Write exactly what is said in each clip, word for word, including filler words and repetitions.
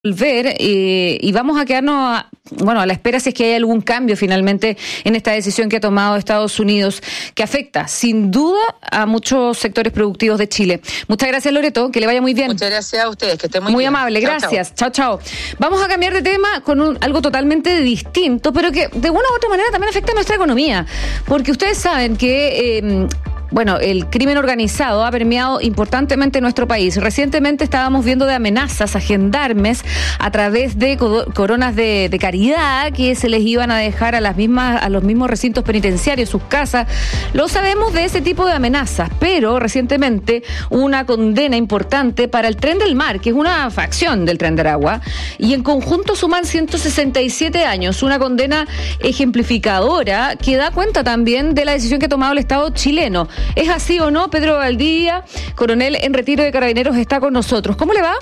Volver eh, y vamos a quedarnos a, bueno, a la espera si es que hay algún cambio finalmente en esta decisión que ha tomado Estados Unidos, que afecta sin duda a muchos sectores productivos de Chile. Muchas gracias, Loreto, que le vaya muy bien. Muchas gracias a ustedes, que estén muy, muy bien. Muy amable, chao, gracias. Chao, chao. Vamos a cambiar de tema con un, algo totalmente distinto, pero que de una u otra manera también afecta a nuestra economía, porque ustedes saben que Eh, Bueno, el crimen organizado ha permeado importantemente nuestro país. Recientemente estábamos viendo de amenazas a gendarmes a través de coronas de, de caridad que se les iban a dejar a las mismas, a los mismos recintos penitenciarios, sus casas. Lo sabemos de ese tipo de amenazas, pero recientemente hubo una condena importante para el Tren del Mar, que es una facción del Tren de Aragua, y en conjunto suman ciento sesenta y siete años, una condena ejemplificadora que da cuenta también de la decisión que ha tomado el Estado chileno. ¿Es así o no? Pedro Valdivia, coronel en retiro de Carabineros, está con nosotros. ¿Cómo le va?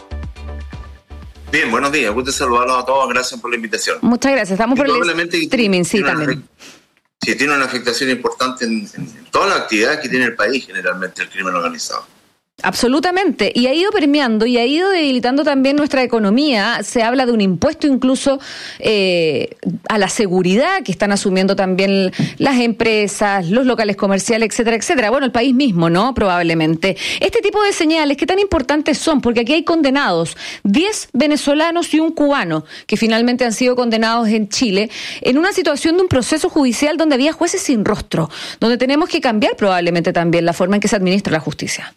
Bien, buenos días. Gusto saludarlos a todos. Gracias por la invitación. Muchas gracias. Estamos por el streaming, sí, también. Sí, tiene una afectación importante en, en toda la actividad que tiene el país, generalmente, el crimen organizado. Absolutamente, y ha ido permeando y ha ido debilitando también nuestra economía. Se habla de un impuesto incluso eh, a la seguridad que están asumiendo también las empresas, los locales comerciales, etcétera, etcétera. Bueno, el país mismo, ¿no? Probablemente. Este tipo de señales, ¿qué tan importantes son? Porque aquí hay condenados, diez venezolanos y un cubano, que finalmente han sido condenados en Chile, en una situación de un proceso judicial donde había jueces sin rostro, donde tenemos que cambiar probablemente también la forma en que se administra la justicia.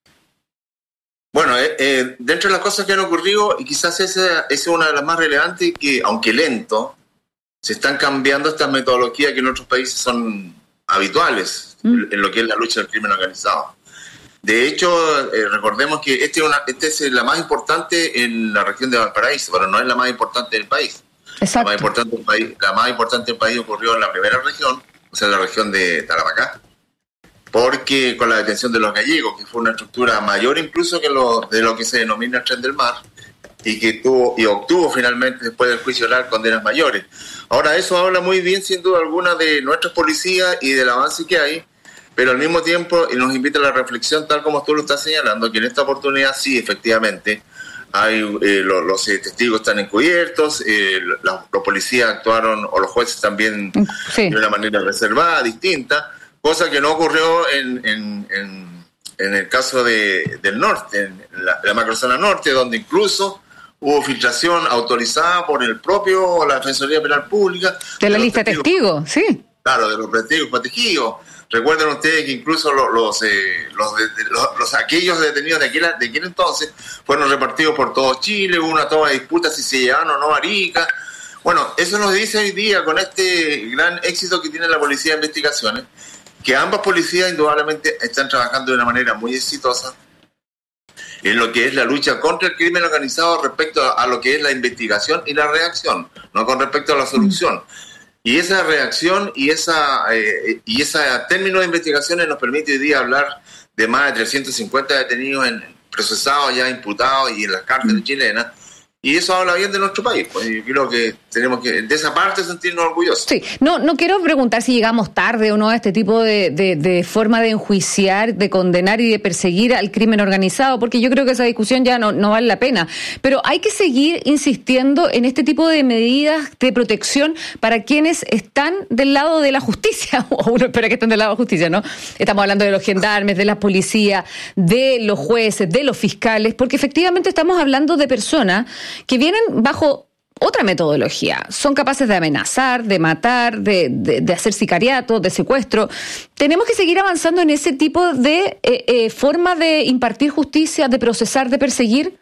Bueno, eh, eh, dentro de las cosas que han ocurrido, y quizás esa, esa es una de las más relevantes, que aunque lento, se están cambiando estas metodologías que en otros países son habituales mm. en lo que es la lucha del crimen organizado. De hecho, eh, recordemos que esta es, una, este es la más importante en la región de Valparaíso, pero no es la más importante del país. Exacto. La más importante del país, la más importante del país ocurrió en la primera región, o sea, en la región de Tarapacá, porque con la detención de los gallegos, que fue una estructura mayor incluso que lo, de lo que se denomina el Tren del Mar, y que tuvo y obtuvo finalmente después del juicio oral condenas mayores. Ahora, eso habla muy bien, sin duda alguna, de nuestras policías y del avance que hay, pero al mismo tiempo nos invita a la reflexión, tal como tú lo estás señalando, que en esta oportunidad sí, efectivamente, hay eh, los, los eh, testigos están encubiertos, eh, los, los policías actuaron, o los jueces también, sí, de una manera reservada, distinta, cosa que no ocurrió en, en, en, en el caso de, del norte, en la, la macrozona norte, donde incluso hubo filtración autorizada por el propio, la Defensoría Penal Pública. De la de lista de testigos, sí. Claro, de los testigos protegidos. Recuerden ustedes que incluso los, los, eh, los, de, los, los aquellos detenidos de aquel, de aquel entonces fueron repartidos por todo Chile, hubo una toma de disputa si se llevaban o no a Arica. Bueno, eso nos dice hoy día, con este gran éxito que tiene la Policía de Investigaciones, que ambas policías indudablemente están trabajando de una manera muy exitosa en lo que es la lucha contra el crimen organizado respecto a, a lo que es la investigación y la reacción, no con respecto a la solución. Y esa reacción y esa eh, y ese término de investigaciones nos permite hoy día hablar de más de trescientos cincuenta detenidos en, procesados, ya imputados y en las cárceles chilenas. Y eso habla bien de nuestro país, pues yo creo que tenemos que de esa parte sentirnos orgullosos. Sí, no no quiero preguntar si llegamos tarde o no a este tipo de, de, de forma de enjuiciar, de condenar y de perseguir al crimen organizado, porque yo creo que esa discusión ya no, no vale la pena. Pero hay que seguir insistiendo en este tipo de medidas de protección para quienes están del lado de la justicia, o uno espera que estén del lado de la justicia, ¿no? Estamos hablando de los gendarmes, de la policía, de los jueces, de los fiscales, porque efectivamente estamos hablando de personas que vienen bajo otra metodología. Son capaces de amenazar, de matar, de, de, de hacer sicariato, de secuestro. Tenemos que seguir avanzando en ese tipo de eh, eh, forma de impartir justicia, de procesar, de perseguir.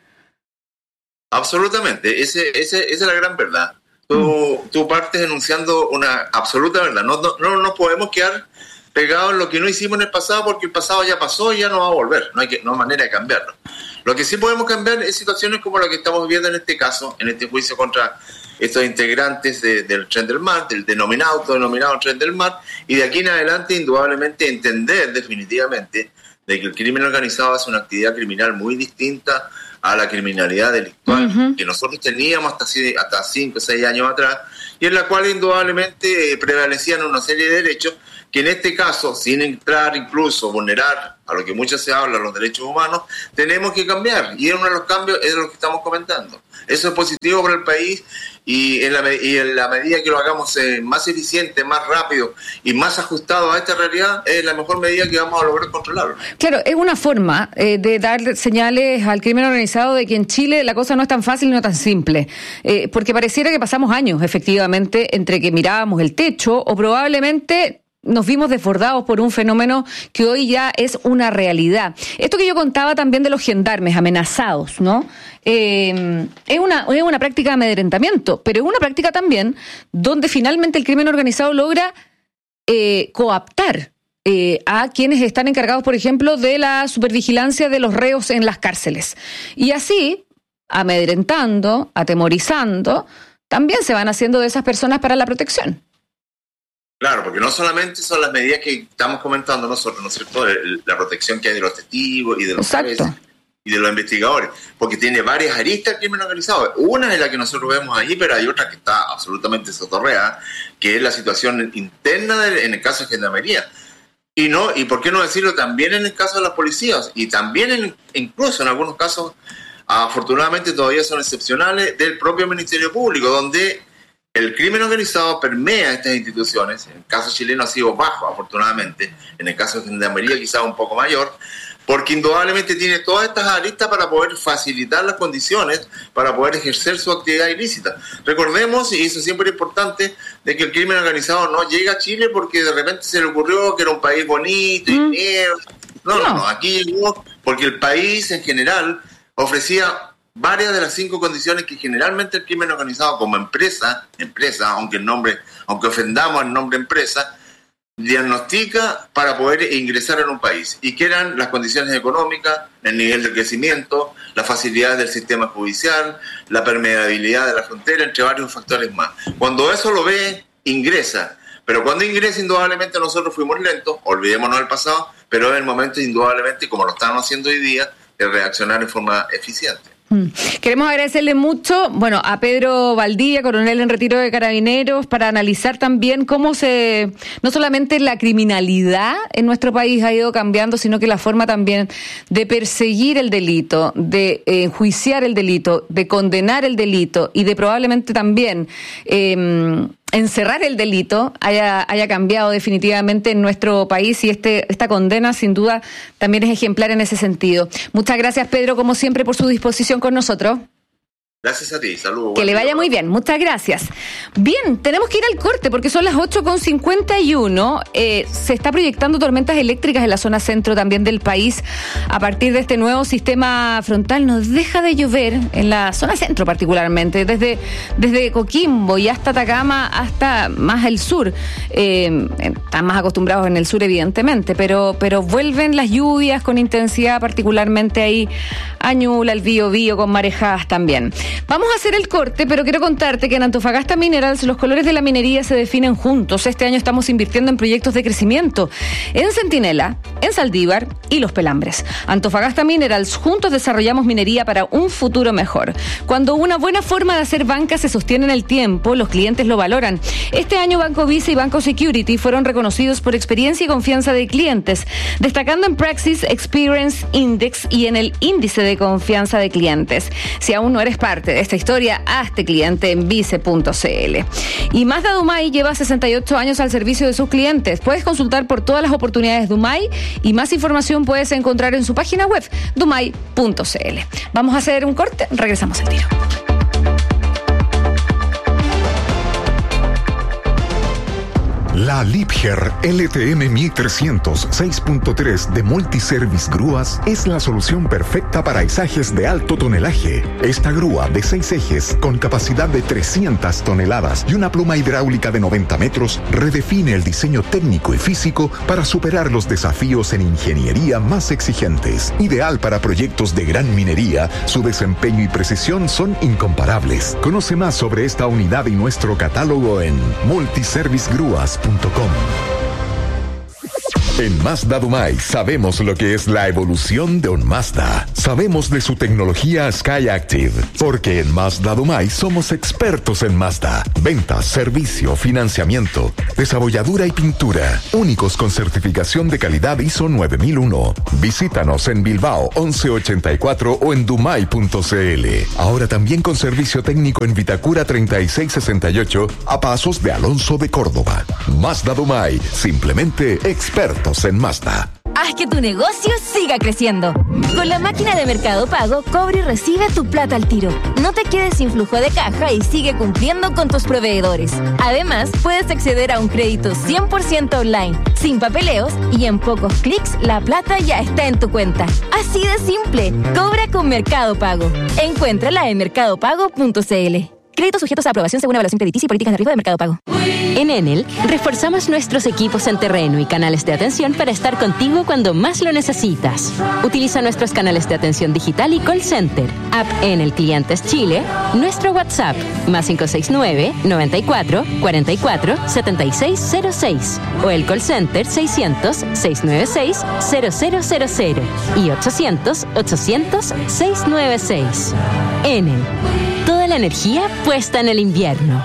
Absolutamente. Ese, ese, esa es la gran verdad. Tú, mm. tú partes enunciando una absoluta verdad. No, no, no nos podemos quedar pegados en lo que no hicimos en el pasado, porque el pasado ya pasó y ya no va a volver. No hay, que, no hay manera de cambiarlo. Lo que sí podemos cambiar es situaciones como la que estamos viendo en este caso, en este juicio contra estos integrantes de, del Tren del Mar, del denominado, autodenominado Tren del Mar, y de aquí en adelante indudablemente entender definitivamente de que el crimen organizado es una actividad criminal muy distinta a la criminalidad delictual uh-huh. que nosotros teníamos hasta, hasta cinco o seis años atrás, y en la cual indudablemente prevalecían una serie de derechos que en este caso, sin entrar incluso, vulnerar a lo que mucho se habla, los derechos humanos, tenemos que cambiar. Y uno de los cambios es lo que estamos comentando. Eso es positivo para el país y en la, y en la medida que lo hagamos eh, más eficiente, más rápido y más ajustado a esta realidad, es la mejor medida que vamos a lograr controlarlo. Claro, es una forma eh, de dar señales al crimen organizado de que en Chile la cosa no es tan fácil y no tan simple. Eh, porque pareciera que pasamos años, efectivamente, entre que mirábamos el techo o probablemente nos vimos desbordados por un fenómeno que hoy ya es una realidad. Esto que yo contaba también de los gendarmes amenazados, ¿no? Eh, es una, es una práctica de amedrentamiento, pero es una práctica también donde finalmente el crimen organizado logra eh, coaptar eh, a quienes están encargados, por ejemplo, de la supervigilancia de los reos en las cárceles. Y así, amedrentando, atemorizando, también se van haciendo de esas personas para la protección. Claro, porque no solamente son las medidas que estamos comentando nosotros, ¿no es cierto? La protección que hay de los testigos y de los jueces y de los investigadores, porque tiene varias aristas el crimen organizado. Una es la que nosotros vemos ahí, pero hay otra que está absolutamente sotorreada, que es la situación interna de, en el caso de Gendarmería. Y no, y por qué no decirlo también en el caso de las policías, y también en, incluso en algunos casos, afortunadamente todavía son excepcionales, del propio Ministerio Público, donde el crimen organizado permea estas instituciones. En el caso chileno ha sido bajo, afortunadamente. En el caso de Gendarmería quizás un poco mayor, porque indudablemente tiene todas estas aristas para poder facilitar las condiciones para poder ejercer su actividad ilícita. Recordemos, y eso siempre es importante, de que el crimen organizado no llega a Chile porque de repente se le ocurrió que era un país bonito y negro. No, no, no, aquí llegó porque el país en general ofrecía varias de las cinco condiciones que generalmente el crimen organizado como empresa, empresa, aunque el nombre, aunque ofendamos el nombre empresa, diagnostica para poder ingresar en un país, y que eran las condiciones económicas, el nivel de crecimiento, las facilidades del sistema judicial, la permeabilidad de la frontera, entre varios factores más. Cuando eso lo ve, ingresa. Pero cuando ingresa, indudablemente nosotros fuimos lentos, olvidémonos del pasado, pero es el momento, indudablemente, como lo estamos haciendo hoy día, de reaccionar en forma eficiente. Queremos agradecerle mucho, bueno, a Pedro Valdivia, coronel en retiro de Carabineros, para analizar también cómo se, no solamente la criminalidad en nuestro país ha ido cambiando, sino que la forma también de perseguir el delito, de eh, enjuiciar el delito, de condenar el delito y de probablemente también eh, encerrar el delito haya, haya cambiado definitivamente en nuestro país, y este esta condena sin duda también es ejemplar en ese sentido. Muchas gracias, Pedro, como siempre, por su disposición con nosotros. Gracias a ti, saludos. Que le vaya muy bien, muchas gracias. Bien, tenemos que ir al corte porque son las ocho con cincuenta y uno. Eh, se está proyectando tormentas eléctricas en la zona centro también del país a partir de este nuevo sistema frontal. Nos deja de llover en la zona centro particularmente, desde, desde Coquimbo y hasta Atacama, hasta más el sur. Eh, están más acostumbrados en el sur, evidentemente, pero, pero vuelven las lluvias con intensidad, particularmente ahí a Ñuble, al Biobío, con marejadas también. Vamos a hacer el corte, pero quiero contarte que en Antofagasta Minerals los colores de la minería se definen juntos. Este año estamos invirtiendo en proyectos de crecimiento en Centinela, en Saldívar y Los Pelambres. Antofagasta Minerals, juntos desarrollamos minería para un futuro mejor. Cuando una buena forma de hacer banca se sostiene en el tiempo, los clientes lo valoran. Este año Banco Visa y Banco Security fueron reconocidos por experiencia y confianza de clientes, destacando en Praxis Experience Index y en el índice de confianza de clientes. Si aún no eres parte de esta historia, hazte cliente en vice punto c l. Y Mazda Dumay lleva sesenta y ocho años al servicio de sus clientes. Puedes consultar por todas las oportunidades Dumay y más información puedes encontrar en su página web dumay punto c l. Vamos a hacer un corte, regresamos al tiro. La Liebherr L T M mil trescientos seis punto tres de Multiservice Grúas es la solución perfecta para izajes de alto tonelaje. Esta grúa de seis ejes con capacidad de trescientas toneladas y una pluma hidráulica de noventa metros redefine el diseño técnico y físico para superar los desafíos en ingeniería más exigentes. Ideal para proyectos de gran minería, su desempeño y precisión son incomparables. Conoce más sobre esta unidad y nuestro catálogo en multiservice grúas punto com. En Mazda Dumay sabemos lo que es la evolución de un Mazda. Sabemos de su tecnología Skyactiv, porque en Mazda Dumay somos expertos en Mazda. Ventas, servicio, financiamiento, desabolladura y pintura. Únicos con certificación de calidad I S O nueve mil uno. Visítanos en Bilbao once ochenta y cuatro o en dumay punto c l. Ahora también con servicio técnico en Vitacura treinta y seis sesenta y ocho a pasos de Alonso de Córdoba. Mazda Dumay, simplemente expertos en Mazda. Haz que tu negocio siga creciendo. Con la máquina de Mercado Pago, cobra y recibe tu plata al tiro. No te quedes sin flujo de caja y sigue cumpliendo con tus proveedores. Además, puedes acceder a un crédito cien por ciento online, sin papeleos y en pocos clics la plata ya está en tu cuenta. Así de simple. Cobra con Mercado Pago. Encuéntrala en mercado pago punto c l. Créditos sujetos a aprobación según evaluación crediticia y políticas de riesgo de Mercado Pago. En Enel, reforzamos nuestros equipos en terreno y canales de atención para estar contigo cuando más lo necesitas. Utiliza nuestros canales de atención digital y call center, app Enel Clientes Chile, nuestro WhatsApp, más cinco seis nueve, noventa y cuatro, cuarenta y cuatro, setenta y seis cero seis, o el call center seiscientos, seiscientos noventa y seis, cero cero cero cero y ochocientos, ochocientos, seiscientos noventa y seis. Enel. Toda la energía puesta en el invierno.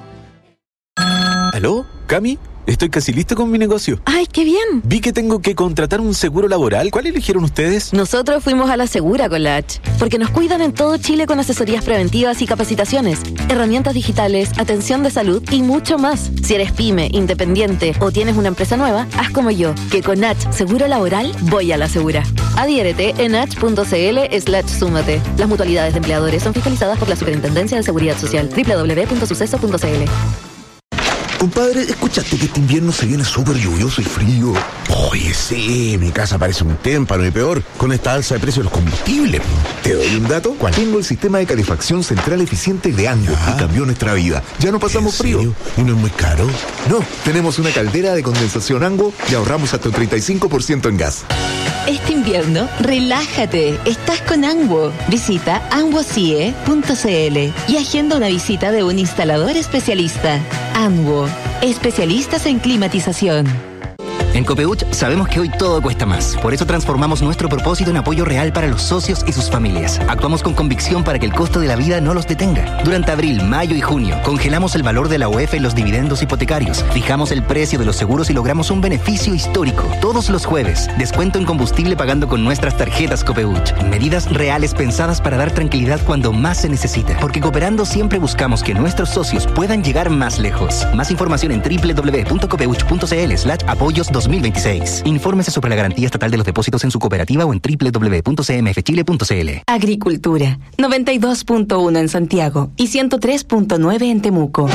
¿Aló? ¿Cami? Estoy casi listo con mi negocio. ¡Ay, qué bien! Vi que tengo que contratar un seguro laboral. ¿Cuál eligieron ustedes? Nosotros fuimos a la Segura con la H, porque nos cuidan en todo Chile con asesorías preventivas y capacitaciones, herramientas digitales, atención de salud y mucho más. Si eres pyme, independiente o tienes una empresa nueva, haz como yo, que con H Seguro Laboral voy a la Segura. Adhiérete en h.cl slash súmate. Las mutualidades de empleadores son fiscalizadas por la Superintendencia de Seguridad Social. doble u doble u doble u punto suceso punto c l. Compadre, ¿escuchaste que este invierno se viene súper lluvioso y frío? Oye, sí, mi casa parece un témpano y peor con esta alza de precios de los combustibles. ¿Te doy un dato? ¿Cuál? Tengo el sistema de calefacción central eficiente de Ango y cambió nuestra vida. Ya no pasamos frío. ¿Y no es muy caro? No, tenemos una caldera de condensación Ango y ahorramos hasta un treinta y cinco por ciento en gas. Este invierno, relájate. Estás con Anguo. Visita anguo c i e punto c l y agenda una visita de un instalador especialista. Anguo, especialistas en climatización. En Copeuch sabemos que hoy todo cuesta más. Por eso transformamos nuestro propósito en apoyo real para los socios y sus familias. Actuamos con convicción para que el costo de la vida no los detenga. Durante abril, mayo y junio, congelamos el valor de la U E F en los dividendos hipotecarios, fijamos el precio de los seguros y logramos un beneficio histórico. Todos los jueves, descuento en combustible pagando con nuestras tarjetas Copeuch. Medidas reales pensadas para dar tranquilidad cuando más se necesita. Porque cooperando siempre buscamos que nuestros socios puedan llegar más lejos. Más información en doble u doble u doble u punto copeuch punto c l slash apoyos dos mil veintiséis. Infórmese sobre la garantía estatal de los depósitos en su cooperativa o en doble u doble u doble u punto c m f chile punto c l. Agricultura, noventa y dos punto uno en Santiago y ciento tres punto nueve en Temuco.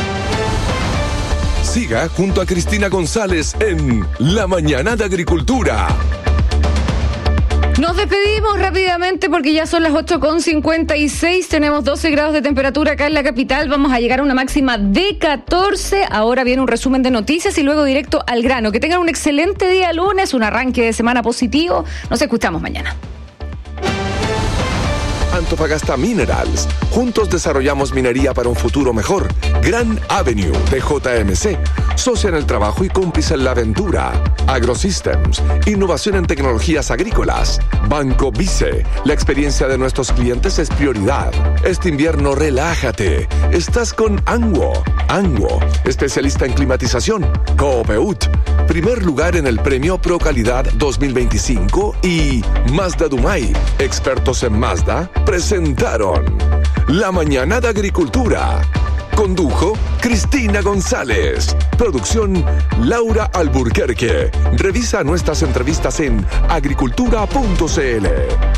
Siga junto a Cristina González en La Mañana de Agricultura. Nos despedimos rápidamente porque ya son las ocho con cincuenta y seis. Tenemos doce grados de temperatura acá en la capital. Vamos a llegar a una máxima de catorce. Ahora viene un resumen de noticias y luego directo al grano. Que tengan un excelente día lunes, un arranque de semana positivo. Nos escuchamos mañana. Antofagasta Minerals. Juntos desarrollamos minería para un futuro mejor. Gran Avenue de J M C. Socia en el trabajo y cómplice en la aventura. AgroSystems. Innovación en tecnologías agrícolas. Banco Vice. La experiencia de nuestros clientes es prioridad. Este invierno relájate. Estás con Anguo. Anguo. Especialista en climatización. Copeuch. Primer lugar en el premio Pro Calidad dos mil veinticinco. Y Mazda Dumay. Expertos en Mazda presentaron La Mañana de Agricultura. Condujo Cristina González. Producción Laura Alburquerque. Revisa nuestras entrevistas en agricultura punto c l.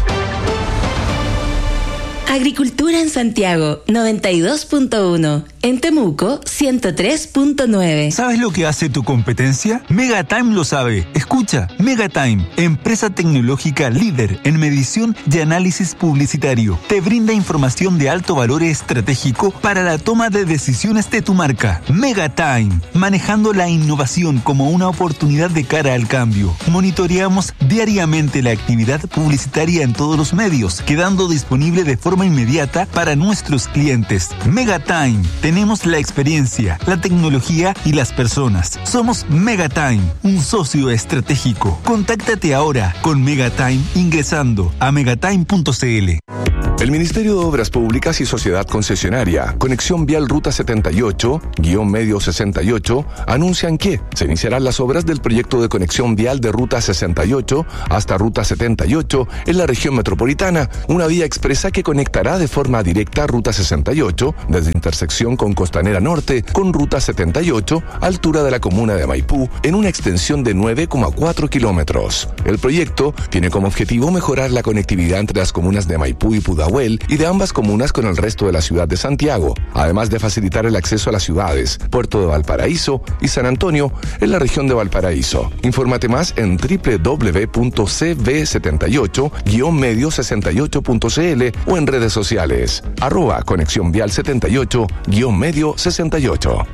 Agricultura en Santiago, noventa y dos punto uno. En Temuco, ciento tres punto nueve. ¿Sabes lo que hace tu competencia? Megatime lo sabe. Escucha, Megatime, empresa tecnológica líder en medición y análisis publicitario. Te brinda información de alto valor estratégico para la toma de decisiones de tu marca. Megatime, manejando la innovación como una oportunidad de cara al cambio. Monitoreamos diariamente la actividad publicitaria en todos los medios, quedando disponible de forma forma inmediata para nuestros clientes. Megatime. Tenemos la experiencia, la tecnología y las personas. Somos Megatime, un socio estratégico. Contáctate ahora con Megatime ingresando a megatime punto c l. El Ministerio de Obras Públicas y Sociedad Concesionaria, Conexión Vial Ruta setenta y ocho, guión medio sesenta y ocho, anuncian que se iniciarán las obras del proyecto de conexión vial de Ruta sesenta y ocho hasta Ruta setenta y ocho en la región metropolitana, una vía expresa que conectará de forma directa Ruta sesenta y ocho desde intersección con Costanera Norte con Ruta setenta y ocho, altura de la comuna de Maipú, en una extensión de nueve coma cuatro kilómetros. El proyecto tiene como objetivo mejorar la conectividad entre las comunas de Maipú y Pudahuel y de ambas comunas con el resto de la ciudad de Santiago, además de facilitar el acceso a las ciudades Puerto de Valparaíso y San Antonio en la región de Valparaíso. Infórmate más en doble u doble u doble u punto c v setenta y ocho guión medio sesenta y ocho punto c l o en redes sociales arroba conexión vial setenta y ocho guión medio sesenta y ocho.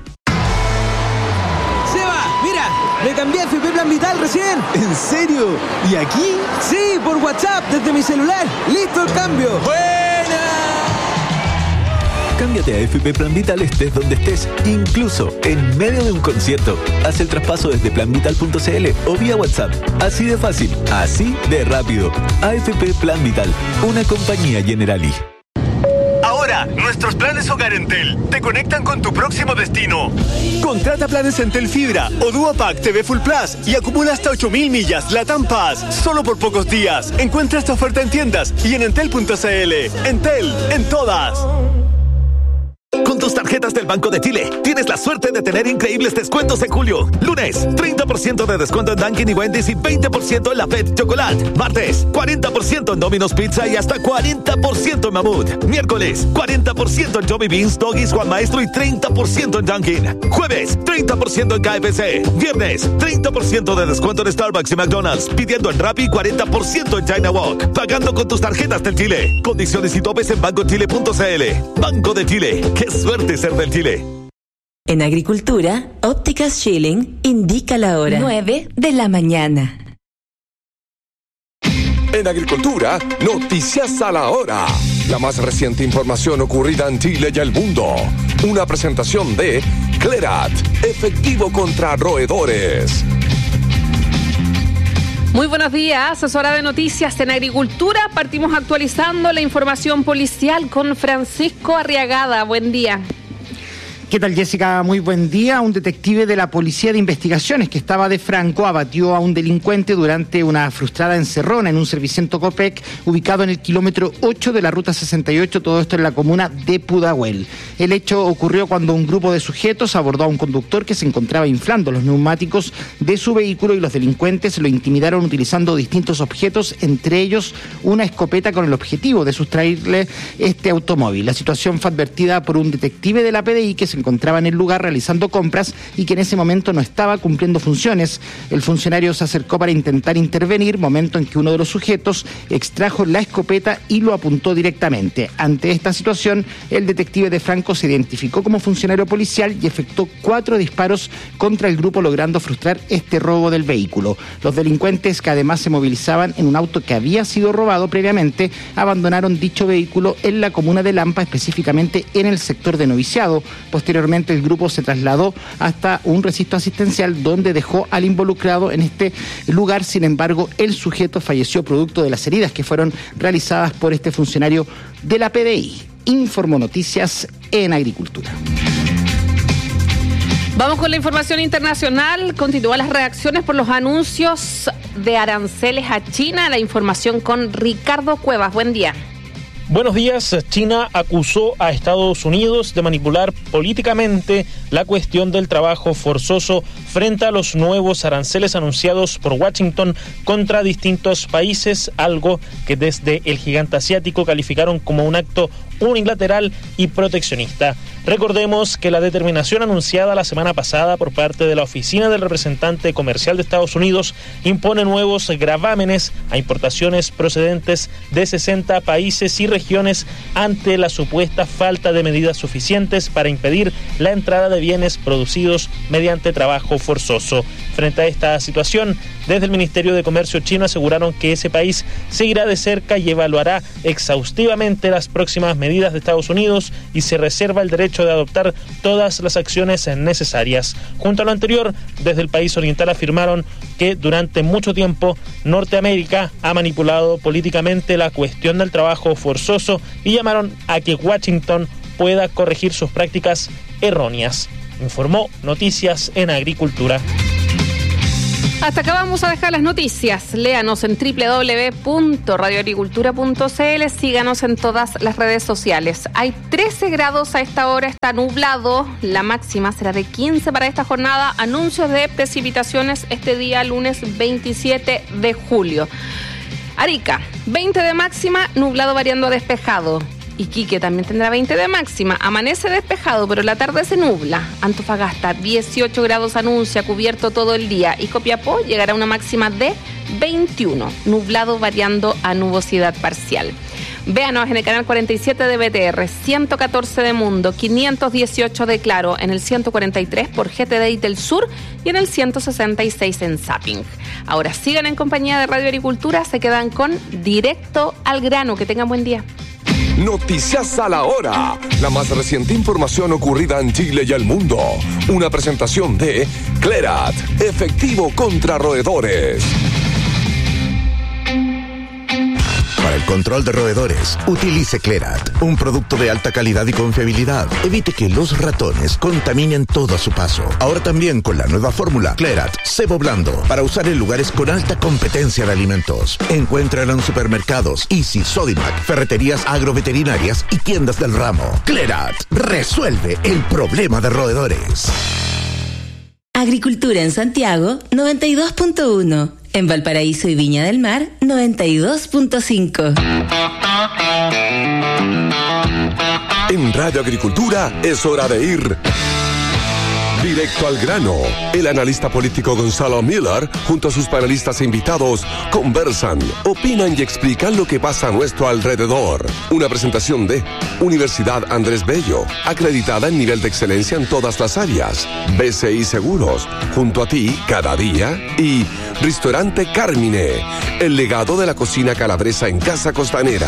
Me cambié a F P Plan Vital recién. ¿En serio? ¿Y aquí? Sí, por WhatsApp, desde mi celular. ¡Listo el cambio! ¡Buena! Cámbiate a F P Plan Vital estés donde estés, incluso en medio de un concierto. Haz el traspaso desde plan vital punto c l o vía WhatsApp. Así de fácil, así de rápido. A F P Plan Vital, una compañía Generali. Ahora, nuestros planes Hogar Entel te conectan con tu próximo destino. Contrata planes Entel Fibra o Duopack T V Full Plus y acumula hasta ocho mil millas Latam Pass solo por pocos días. Encuentra esta oferta en tiendas y en entel punto c l. Entel, en todas. Con tus tarjetas del Banco de Chile, tienes la suerte de tener increíbles descuentos en julio. Lunes, treinta por ciento de descuento en Dunkin' y Wendy's y veinte por ciento en la Pet Chocolate. Martes, cuarenta por ciento en Domino's Pizza y hasta cuarenta por ciento en Mamut. Miércoles, cuarenta por ciento en Johnny Beans, Doggies, Juan Maestro y treinta por ciento en Dunkin'. Jueves, treinta por ciento en K F C. Viernes, treinta por ciento de descuento en Starbucks y McDonald's. Pidiendo en Rappi, cuarenta por ciento en China Walk. Pagando con tus tarjetas del Chile. Condiciones y topes en banco chile punto c l. Banco de Chile. ¡Qué suerte ser del Chile! En Agricultura, Ópticas Schilling indica la hora. nueve de la mañana. En Agricultura, noticias a la hora. La más reciente información ocurrida en Chile y el mundo. Una presentación de Clerat, efectivo contra roedores. Muy buenos días, es hora de noticias en Agricultura. Partimos actualizando la información policial con Francisco Arriagada. Buen día. ¿Qué tal, Jessica? Muy buen día. Un detective de la Policía de Investigaciones que estaba de Franco abatió a un delincuente durante una frustrada encerrona en un serviciento Copec ubicado en el kilómetro ocho de la ruta sesenta y ocho, todo esto en la comuna de Pudahuel. El hecho ocurrió cuando un grupo de sujetos abordó a un conductor que se encontraba inflando los neumáticos de su vehículo y los delincuentes lo intimidaron utilizando distintos objetos, entre ellos una escopeta con el objetivo de sustraerle este automóvil. La situación fue advertida por un detective de la P D I que se encontraba en el lugar realizando compras y que en ese momento no estaba cumpliendo funciones. El funcionario se acercó para intentar intervenir, momento en que uno de los sujetos extrajo la escopeta y lo apuntó directamente. Ante esta situación, el detective de Franco se identificó como funcionario policial y efectuó cuatro disparos contra el grupo, logrando frustrar este robo del vehículo. Los delincuentes, que además se movilizaban en un auto que había sido robado previamente, abandonaron dicho vehículo en la comuna de Lampa, específicamente en el sector de Noviciado. Posteriormente, el grupo se trasladó hasta un recinto asistencial donde dejó al involucrado en este lugar. Sin embargo, el sujeto falleció producto de las heridas que fueron realizadas por este funcionario de la P D I. Informó Noticias en Agricultura. Vamos con la información internacional. Continúan las reacciones por los anuncios de aranceles a China. La información con Ricardo Cuevas. Buen día. Buenos días. China acusó a Estados Unidos de manipular políticamente la cuestión del trabajo forzoso frente a los nuevos aranceles anunciados por Washington contra distintos países, algo que desde el gigante asiático calificaron como un acto unilateral y proteccionista. Recordemos que la determinación anunciada la semana pasada por parte de la Oficina del Representante Comercial de Estados Unidos impone nuevos gravámenes a importaciones procedentes de sesenta países y regiones ante la supuesta falta de medidas suficientes para impedir la entrada de bienes producidos mediante trabajo forzoso. Frente a esta situación, desde el Ministerio de Comercio chino aseguraron que ese país seguirá de cerca y evaluará exhaustivamente las próximas medidas de Estados Unidos y se reserva el derecho de adoptar todas las acciones necesarias. Junto a lo anterior, desde el país oriental afirmaron que durante mucho tiempo Norteamérica ha manipulado políticamente la cuestión del trabajo forzoso y llamaron a que Washington pueda corregir sus prácticas erróneas. Informó Noticias en Agricultura. Hasta acá vamos a dejar las noticias. Léanos en doble u doble u doble u punto radio agricultura punto c l. Síganos en todas las redes sociales. Hay trece grados a esta hora, está nublado. La máxima será de quince para esta jornada. Anuncios de precipitaciones este día, lunes veintisiete de julio. Arica, veinte de máxima, nublado variando a despejado. Iquique también tendrá veinte de máxima, amanece despejado, pero la tarde se nubla. Antofagasta, dieciocho grados anuncia, cubierto todo el día. Y Copiapó llegará a una máxima de veintiuno, nublado variando a nubosidad parcial. Véanos en el canal cuarenta y siete de B T R, ciento catorce de Mundo, quinientos dieciocho de Claro, en el ciento cuarenta y tres por G T D del Sur y en el ciento sesenta y seis en Zapping. Ahora sigan en compañía de Radio Agricultura, se quedan con Directo al Grano. Que tengan buen día. Noticias a la hora. La más reciente información ocurrida en Chile y el mundo. Una presentación de Clerat, efectivo contra roedores. Para el control de roedores, utilice Clerat, un producto de alta calidad y confiabilidad. Evite que los ratones contaminen todo a su paso. Ahora también con la nueva fórmula Clerat Cebo Blando, para usar en lugares con alta competencia de alimentos. Encuéntrala en supermercados, Easy, Sodimac, ferreterías agroveterinarias y tiendas del ramo. Clerat resuelve el problema de roedores. Agricultura en Santiago, noventa y dos punto uno. En Valparaíso y Viña del Mar, noventa y dos punto cinco. En Radio Agricultura es hora de ir directo al grano. El analista político Gonzalo Miller, junto a sus panelistas e invitados, conversan, opinan y explican lo que pasa a nuestro alrededor. Una presentación de Universidad Andrés Bello, acreditada en nivel de excelencia en todas las áreas. B C I Seguros, junto a ti cada día. Y Restaurante Carmine, el legado de la cocina calabresa en Casa Costanera.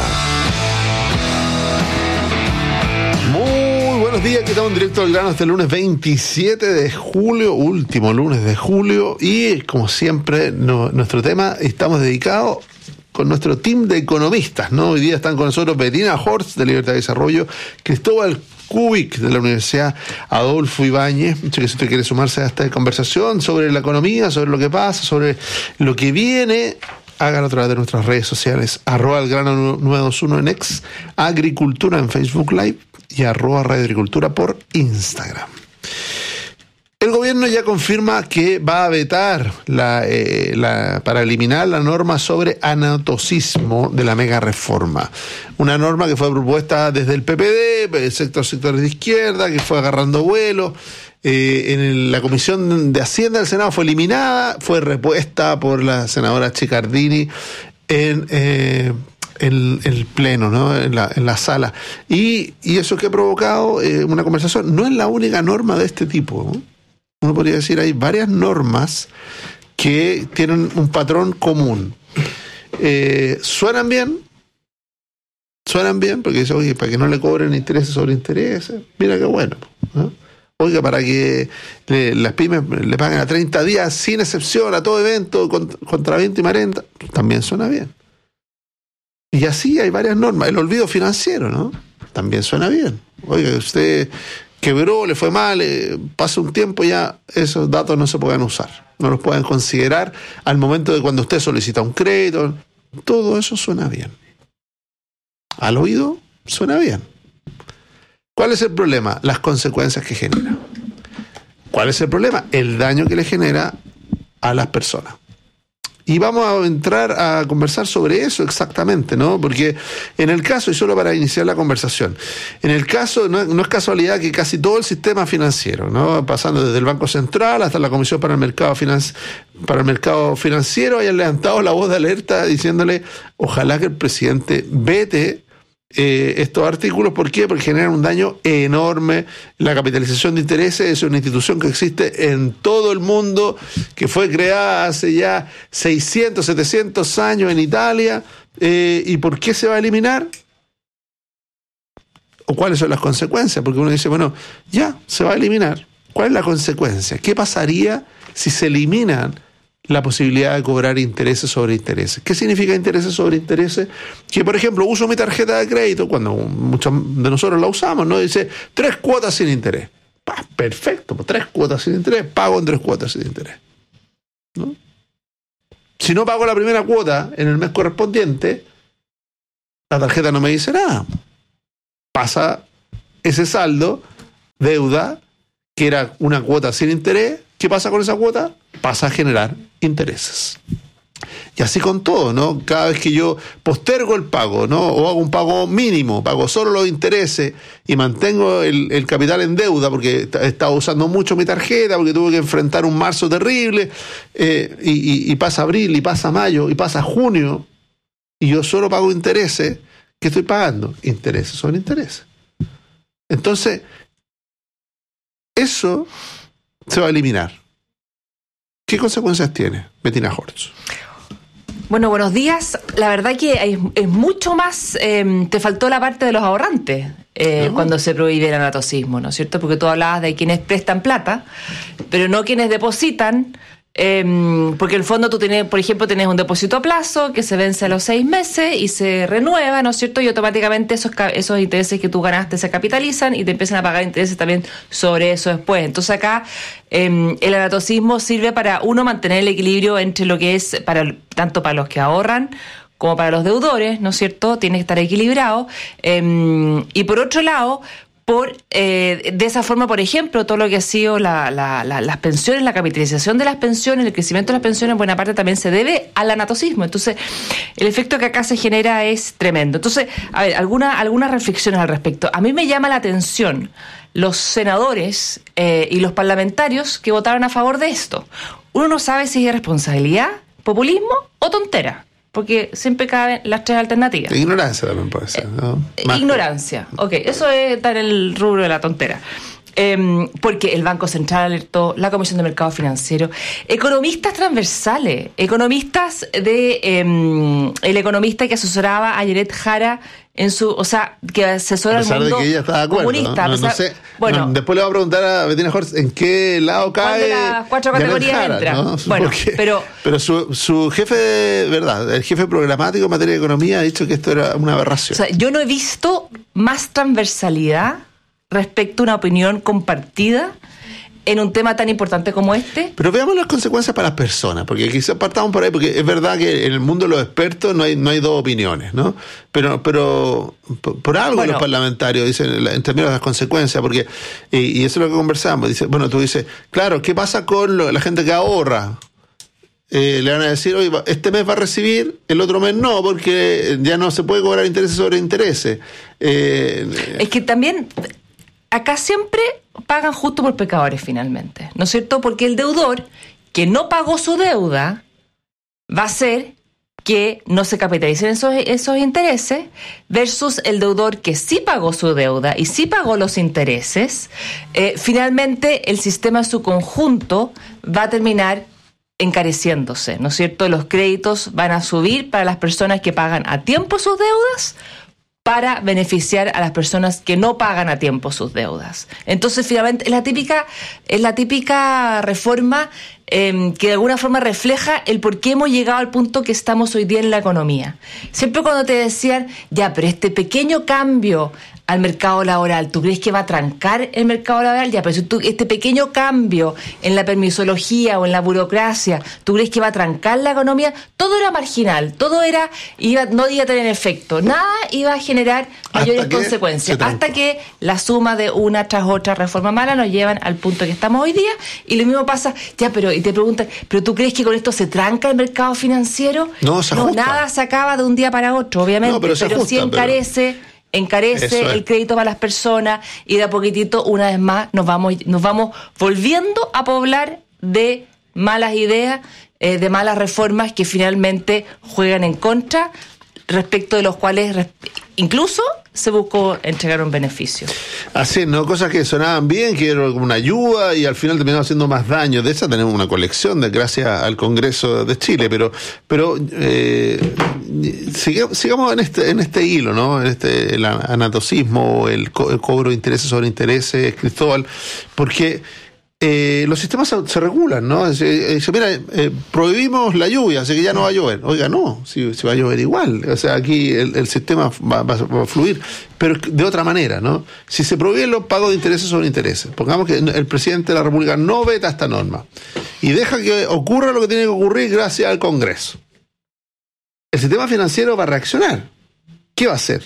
Buenos días, que estamos en Directo al Grano este lunes veintisiete de julio, último lunes de julio, y como siempre no, nuestro tema estamos dedicados con nuestro team de economistas, ¿no? Hoy día están con nosotros Bettina Horst de Libertad y Desarrollo, Cristóbal Kubik de la Universidad Adolfo Ibáñez. No sé si usted quiere sumarse a esta conversación sobre la economía, sobre lo que pasa, sobre lo que viene. Háganlo a través de nuestras redes sociales, arroba el grano nueve dos uno en X, Agricultura en Facebook Live y arroba Radio Agricultura por Instagram. El gobierno ya confirma que va a vetar la, eh, la, para eliminar la norma sobre anatocismo de la mega reforma. Una norma que fue propuesta desde el P P D, el sector sectores de izquierda, que fue agarrando vuelo. Eh, en el, la Comisión de Hacienda del Senado fue eliminada, fue repuesta por la senadora Chiccardini en eh, el, el pleno, ¿no? en, la, en la sala. Y, y eso que ha provocado eh, una conversación. No es la única norma de este tipo, ¿no? Uno podría decir, hay varias normas que tienen un patrón común. Eh, ¿Suenan bien? ¿Suenan bien? Porque dice, oye, para que no le cobren intereses sobre intereses. Mira qué bueno, ¿no? Oiga, para que le, las pymes le paguen a treinta días sin excepción a todo evento contra, contra viento y marenta, también suena bien. Y así hay varias normas. El olvido financiero, ¿no? También suena bien. Oiga, usted quebró, le fue mal, eh, pasa un tiempo, ya esos datos no se pueden usar. No los pueden considerar al momento de cuando usted solicita un crédito. Todo eso suena bien. Al oído suena bien. ¿Cuál es el problema? Las consecuencias que genera. ¿Cuál es el problema? El daño que le genera a las personas. Y vamos a entrar a conversar sobre eso exactamente, ¿no? Porque en el caso, y solo para iniciar la conversación, en el caso, no, no es casualidad que casi todo el sistema financiero, ¿no? Pasando desde el Banco Central hasta la Comisión para el Mercado Financi- para el Mercado Financiero, hayan levantado la voz de alerta diciéndole, ojalá que el presidente vete eh, estos artículos. ¿Por qué? Porque generan un daño enorme. La capitalización de intereses es una institución que existe en todo el mundo, que fue creada hace ya seiscientos, setecientos años en Italia. Eh, ¿Y por qué se va a eliminar? ¿O cuáles son las consecuencias? Porque uno dice, bueno, ya, se va a eliminar. ¿Cuál es la consecuencia? ¿Qué pasaría si se eliminan la posibilidad de cobrar intereses sobre intereses? ¿Qué significa intereses sobre intereses? Que, por ejemplo, uso mi tarjeta de crédito, cuando muchos de nosotros la usamos, ¿no? Dice, tres cuotas sin interés. Bah, perfecto, pues tres cuotas sin interés, pago en tres cuotas sin interés, ¿no? Si no pago la primera cuota en el mes correspondiente, la tarjeta no me dice nada. Pasa ese saldo, deuda, que era una cuota sin interés. ¿Qué pasa con esa cuota? Pasa a generar intereses. Y así con todo, ¿no? Cada vez que yo postergo el pago, ¿no? O hago un pago mínimo, pago solo los intereses y mantengo el, el capital en deuda porque he estado usando mucho mi tarjeta, porque tuve que enfrentar un marzo terrible, eh, y, y, y pasa abril, y pasa mayo, y pasa junio, y yo solo pago intereses. ¿Qué estoy pagando? Intereses sobre intereses. Entonces, eso se va a eliminar. ¿Qué consecuencias tiene, Bettina Hortz? Bueno, buenos días. La verdad que es, es mucho más, eh, te faltó la parte de los ahorrantes eh, ¿no? cuando se prohíbe el anatocismo, ¿no es cierto? Porque tú hablabas de quienes prestan plata, pero no quienes depositan. Eh, porque en el fondo tú tienes, por ejemplo, tienes un depósito a plazo que se vence a los seis meses y se renueva, ¿no es cierto? Y automáticamente esos, esos intereses que tú ganaste se capitalizan y te empiezan a pagar intereses también sobre eso después. Entonces acá eh, el anatocismo sirve para, uno, mantener el equilibrio entre lo que es, para tanto para los que ahorran como para los deudores, ¿no es cierto? Tiene que estar equilibrado. Eh, y por otro lado, Por, eh, de esa forma, por ejemplo, todo lo que ha sido la, la, la, las pensiones, la capitalización de las pensiones, el crecimiento de las pensiones, en buena parte también se debe al anatocismo. Entonces, el efecto que acá se genera es tremendo. Entonces, a ver, alguna, algunas reflexiones al respecto. A mí me llama la atención los senadores eh, y los parlamentarios que votaron a favor de esto. Uno no sabe si es responsabilidad, populismo o tontera, porque siempre caben las tres alternativas. Ignorancia también puede ser, ¿no? Eh, ignorancia. Ok, eso es estar en el rubro de la tontera. Eh, porque el Banco Central alertó, la Comisión de Mercado Financiero, economistas transversales, economistas de eh, el economista que asesoraba a Janet Jara en su, o sea, que asesora al mundo de que ella está de acuerdo, comunista. ¿no? No, no sé, bueno, no, después le voy a preguntar a Bettina Hortz en qué lado cae. ¿Cuál de las cuatro categorías Jara, entra? ¿No? Bueno, porque, pero pero su, su jefe, de verdad, el jefe programático en materia de economía ha dicho que esto era una aberración. O sea, yo no he visto más transversalidad respecto a una opinión compartida en un tema tan importante como este. Pero veamos las consecuencias para las personas, porque quizás partamos por ahí, porque es verdad que en el mundo de los expertos no hay no hay dos opiniones, ¿no? Pero pero por, por algo bueno, los parlamentarios dicen en términos de las consecuencias, porque y, y eso es lo que conversamos. Dice, bueno, tú dices, claro, ¿qué pasa con lo, la gente que ahorra? Eh, le van a decir, oye, este mes va a recibir, el otro mes no, porque ya no se puede cobrar intereses sobre intereses. Eh, es que también acá siempre pagan justo por pecadores finalmente, ¿no es cierto? Porque el deudor que no pagó su deuda va a hacer que no se capitalicen esos, esos intereses versus el deudor que sí pagó su deuda y sí pagó los intereses. Eh, finalmente el sistema en su conjunto va a terminar encareciéndose, ¿no es cierto? Los créditos van a subir para las personas que pagan a tiempo sus deudas, para beneficiar a las personas que no pagan a tiempo sus deudas. Entonces, finalmente, es la típica, es la típica reforma eh, que de alguna forma refleja el por qué hemos llegado al punto que estamos hoy día en la economía. Siempre cuando te decían, ya, pero este pequeño cambio al mercado laboral, ¿tú crees que va a trancar el mercado laboral? Ya, pero si tú, este pequeño cambio en la permisología o en la burocracia, ¿tú crees que va a trancar la economía? Todo era marginal, todo era iba, no iba a tener efecto, nada iba a generar mayores consecuencias, hasta que la suma de una tras otra reforma mala nos llevan al punto que estamos hoy día, y lo mismo pasa, ya, pero, y te preguntan, ¿pero tú crees que con esto se tranca el mercado financiero? No, se ajusta. No, nada se acaba de un día para otro, obviamente, no, pero, pero ajusta, sí encarece... Pero... encarece el crédito para las personas, y de a poquitito, una vez más, nos vamos nos vamos volviendo a poblar de malas ideas, eh, de malas reformas que finalmente juegan en contra, respecto de los cuales incluso se buscó entregar un beneficio. Así, ¿no? Cosas que sonaban bien, que era como una ayuda y al final terminaron haciendo más daño. De esa tenemos una colección, de, gracias al Congreso de Chile, pero pero eh, sigamos, sigamos en este en este hilo, ¿no? En este el anatocismo, el, co- el cobro de intereses sobre intereses, Cristóbal, porque Eh, los sistemas se, se regulan, ¿no? Dice, eh, mira, eh, prohibimos la lluvia, así que ya no va a llover. Oiga, no, si, si va a llover igual. O sea, aquí el, el sistema va, va, va a fluir, pero de otra manera, ¿no? Si se prohíben los pagos de intereses sobre intereses, pongamos que el presidente de la República no veta esta norma y deja que ocurra lo que tiene que ocurrir gracias al Congreso. El sistema financiero va a reaccionar. ¿Qué va a hacer?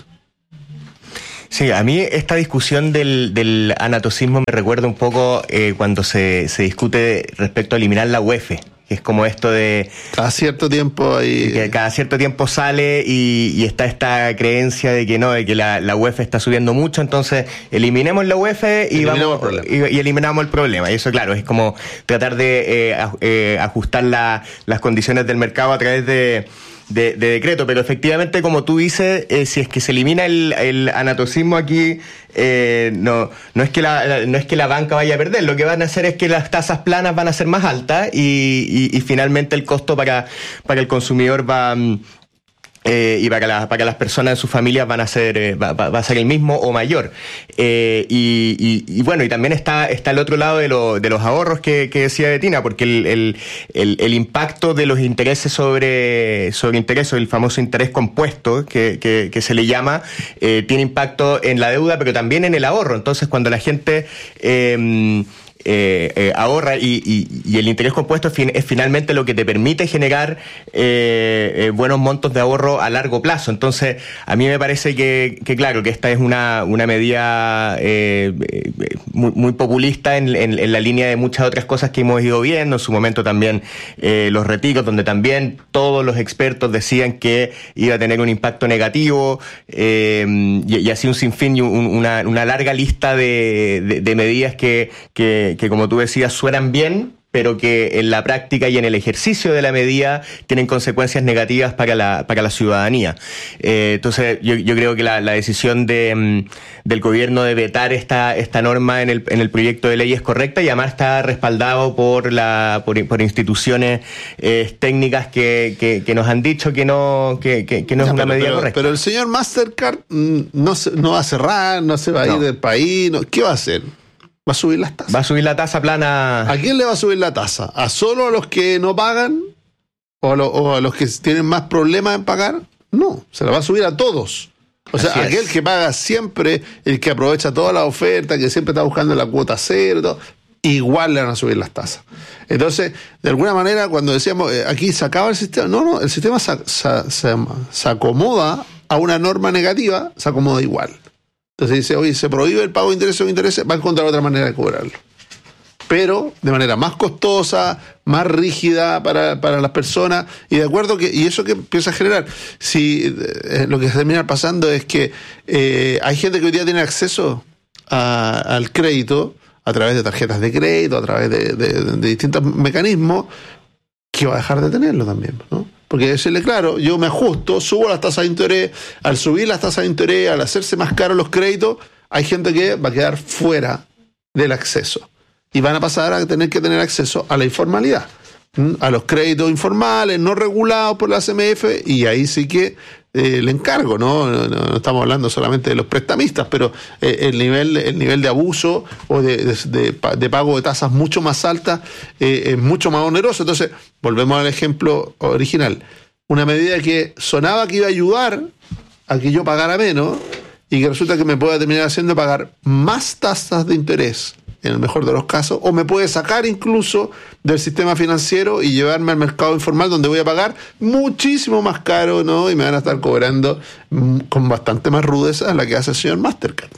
Sí, a mí esta discusión del, del anatocismo me recuerda un poco eh, cuando se, se discute respecto a eliminar la U E F, que es como esto de... Cada cierto tiempo ahí... Que cada cierto tiempo sale y, y está esta creencia de que no, de que la, la U E F está subiendo mucho, entonces eliminemos la U E F y, vamos, y, y eliminamos el problema. Y eso, claro, es como tratar de eh, eh, ajustar la, las condiciones del mercado a través de... De, de decreto, pero efectivamente, como tú dices, eh, si es que se elimina el, el anatocismo aquí, eh, no, no es que la, la, no es que la banca vaya a perder, lo que van a hacer es que las tasas planas van a ser más altas y, y, y finalmente el costo para, para el consumidor va... Eh, y para, la, para las personas en sus familias van a ser eh, va, va a ser el mismo o mayor. Eh, y, y, y bueno, y también está está el otro lado de, lo, de los ahorros que, que decía Betina, porque el, el, el, el impacto de los intereses sobre, sobre intereses, el famoso interés compuesto que, que, que se le llama, eh, tiene impacto en la deuda, pero también en el ahorro. Entonces, cuando la gente... Eh, Eh, eh, ahorra y, y, y el interés compuesto es, fin, es finalmente lo que te permite generar eh, eh, buenos montos de ahorro a largo plazo. Entonces, a mí me parece que, que claro, que esta es una, una medida eh, muy, muy populista en, en, en la línea de muchas otras cosas que hemos ido viendo. En su momento también eh, los retiros, donde también todos los expertos decían que iba a tener un impacto negativo eh, y, y así un sinfín y un, una, una larga lista de, de, de medidas que, que que como tú decías suenan bien, pero que en la práctica y en el ejercicio de la medida tienen consecuencias negativas para la para la ciudadanía. Eh, entonces yo, yo creo que la, la decisión de um, del gobierno de vetar esta esta norma en el en el proyecto de ley es correcta y además está respaldado por la por, por instituciones eh, técnicas que, que que nos han dicho que no que que, que no ya, es una pero, medida pero, correcta. Pero el señor Mastercard no se, no va a cerrar, no se va a ir no. del país, no, ¿qué va a hacer? Va a subir las tasas. Va a subir la tasa plana. ¿A quién le va a subir la tasa? ¿A solo a los que no pagan? ¿O a, lo, o a los que tienen más problemas en pagar? No, se la va a subir a todos. O sea, Así aquel es. que paga siempre, el que aprovecha toda la oferta, que siempre está buscando la cuota cero, todo, igual le van a subir las tasas. Entonces, de alguna manera, cuando decíamos, eh, aquí se acaba el sistema, no, no, el sistema se, se, se, se acomoda a una norma negativa, se acomoda igual. Entonces dice, oye, se prohíbe el pago de intereses o intereses, va a encontrar otra manera de cobrarlo. Pero de manera más costosa, más rígida para, para las personas, y de acuerdo que, y eso que empieza a generar, si eh, lo que se termina pasando es que eh, hay gente que hoy día tiene acceso a, al crédito a través de tarjetas de crédito, a través de, de, de distintos mecanismos, que va a dejar de tenerlo también, ¿no? Porque decirle, claro, yo me ajusto, subo las tasas de interés, al subir las tasas de interés, al hacerse más caros los créditos, hay gente que va a quedar fuera del acceso. Y van a pasar a tener que tener acceso a la informalidad, a los créditos informales, no regulados por la C M F, y ahí sí que eh, le encargo, ¿no? No, no, no estamos hablando solamente de los prestamistas, pero eh, el nivel el nivel de abuso o de, de, de, de pago de tasas mucho más altas eh, es mucho más oneroso. Entonces, volvemos al ejemplo original. Una medida que sonaba que iba a ayudar a que yo pagara menos y que resulta que me puede terminar haciendo pagar más tasas de interés, en el mejor de los casos, o me puede sacar incluso del sistema financiero y llevarme al mercado informal, donde voy a pagar muchísimo más caro, ¿no? Y me van a estar cobrando con bastante más rudeza la que hace el señor Mastercard.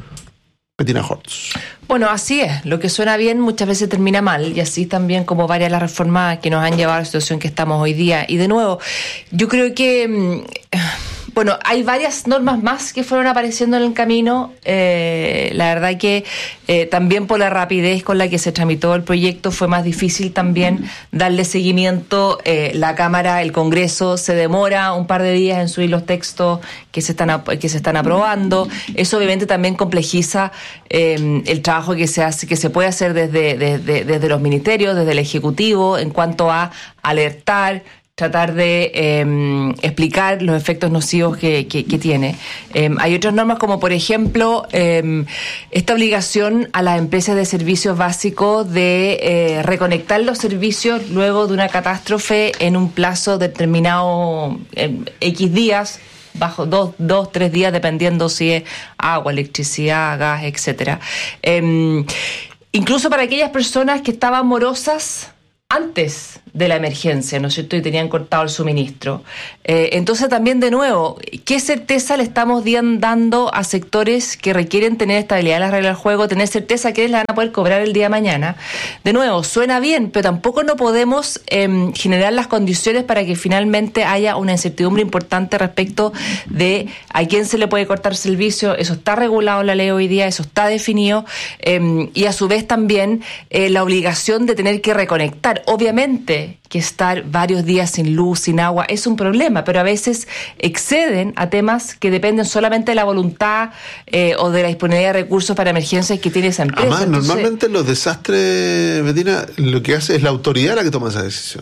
Betina Hortz. Bueno, así es. Lo que suena bien muchas veces termina mal, y así también como varias de las reformas que nos han llevado a la situación que estamos hoy día. Y de nuevo, yo creo que... Bueno, hay varias normas más que fueron apareciendo en el camino. Eh, la verdad que eh, también por la rapidez con la que se tramitó el proyecto fue más difícil también darle seguimiento. Eh, la Cámara, el Congreso se demora un par de días en subir los textos que se están que se están aprobando. Eso obviamente también complejiza eh, el trabajo que se hace, que se puede hacer desde, desde, desde los ministerios, desde el Ejecutivo, en cuanto a alertar, tratar de eh, explicar los efectos nocivos que, que, que tiene. Eh, hay otras normas como, por ejemplo, eh, esta obligación a las empresas de servicios básicos de eh, reconectar los servicios luego de una catástrofe en un plazo determinado, en X días, bajo dos, dos, tres días, dependiendo si es agua, electricidad, gas, etcétera. Eh, incluso para aquellas personas que estaban morosas antes de la emergencia, ¿no es cierto? Y tenían cortado el suministro. Eh, entonces también, de nuevo, ¿qué certeza le estamos dando a sectores que requieren tener estabilidad en las reglas del juego, tener certeza que les van a poder cobrar el día de mañana? De nuevo, suena bien, pero tampoco no podemos eh, generar las condiciones para que finalmente haya una incertidumbre importante respecto de a quién se le puede cortar servicio. Eso está regulado en la ley hoy día, eso está definido, eh, y a su vez también eh, la obligación de tener que reconectar. Obviamente que estar varios días sin luz, sin agua, es un problema, pero a veces exceden a temas que dependen solamente de la voluntad eh, o de la disponibilidad de recursos para emergencias que tiene esa empresa. Además, Entonces, normalmente los desastres, Betina, lo que hace es la autoridad la que toma esa decisión.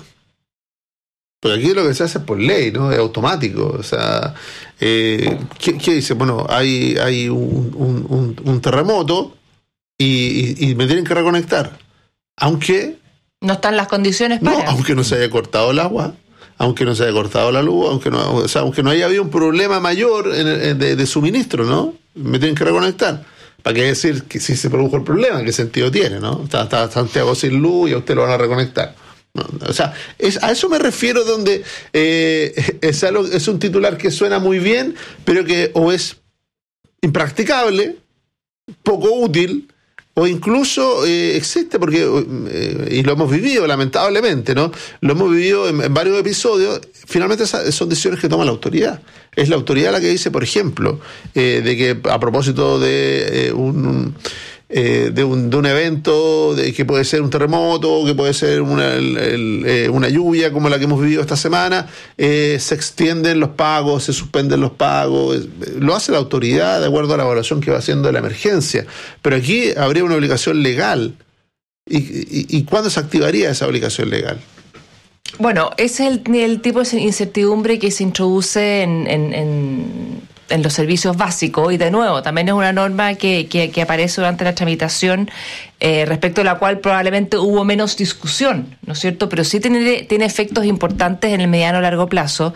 Porque aquí lo que se hace es por ley, ¿no? Es automático. O sea, eh, ¿qué, ¿qué dice? Bueno, hay, hay un, un, un, un terremoto y, y, y me tienen que reconectar. Aunque no están las condiciones para. No, aunque no se haya cortado el agua, aunque no se haya cortado la luz, aunque no, o sea, aunque no haya habido un problema mayor en el, de, de suministro, ¿no? Me tienen que reconectar. ¿Para qué decir que si se produjo el problema? ¿Qué sentido tiene, no? Está, está Santiago sin luz y a usted lo van a reconectar. No, o sea, es, a eso me refiero, donde eh, es, algo, es un titular que suena muy bien, pero que o es impracticable, poco útil, o incluso eh, existe, porque, eh, y lo hemos vivido lamentablemente, ¿no? Lo hemos vivido en, en varios episodios. Finalmente esas son decisiones que toma la autoridad. Es la autoridad la que dice, por ejemplo, eh, de que a propósito de eh, un... un Eh, de, un, de un evento de, que puede ser un terremoto, que puede ser una, el, el, eh, una lluvia como la que hemos vivido esta semana, eh, se extienden los pagos, se suspenden los pagos, eh, lo hace la autoridad de acuerdo a la evaluación que va haciendo de la emergencia, pero aquí habría una obligación legal. ¿Y, y, y cuándo se activaría esa obligación legal? Bueno, ese es el, el tipo de incertidumbre que se introduce en, en, en en los servicios básicos, y de nuevo, también es una norma que, que, que aparece durante la tramitación, eh, respecto a la cual probablemente hubo menos discusión, ¿no es cierto? Pero sí tiene, tiene efectos importantes en el mediano o largo plazo.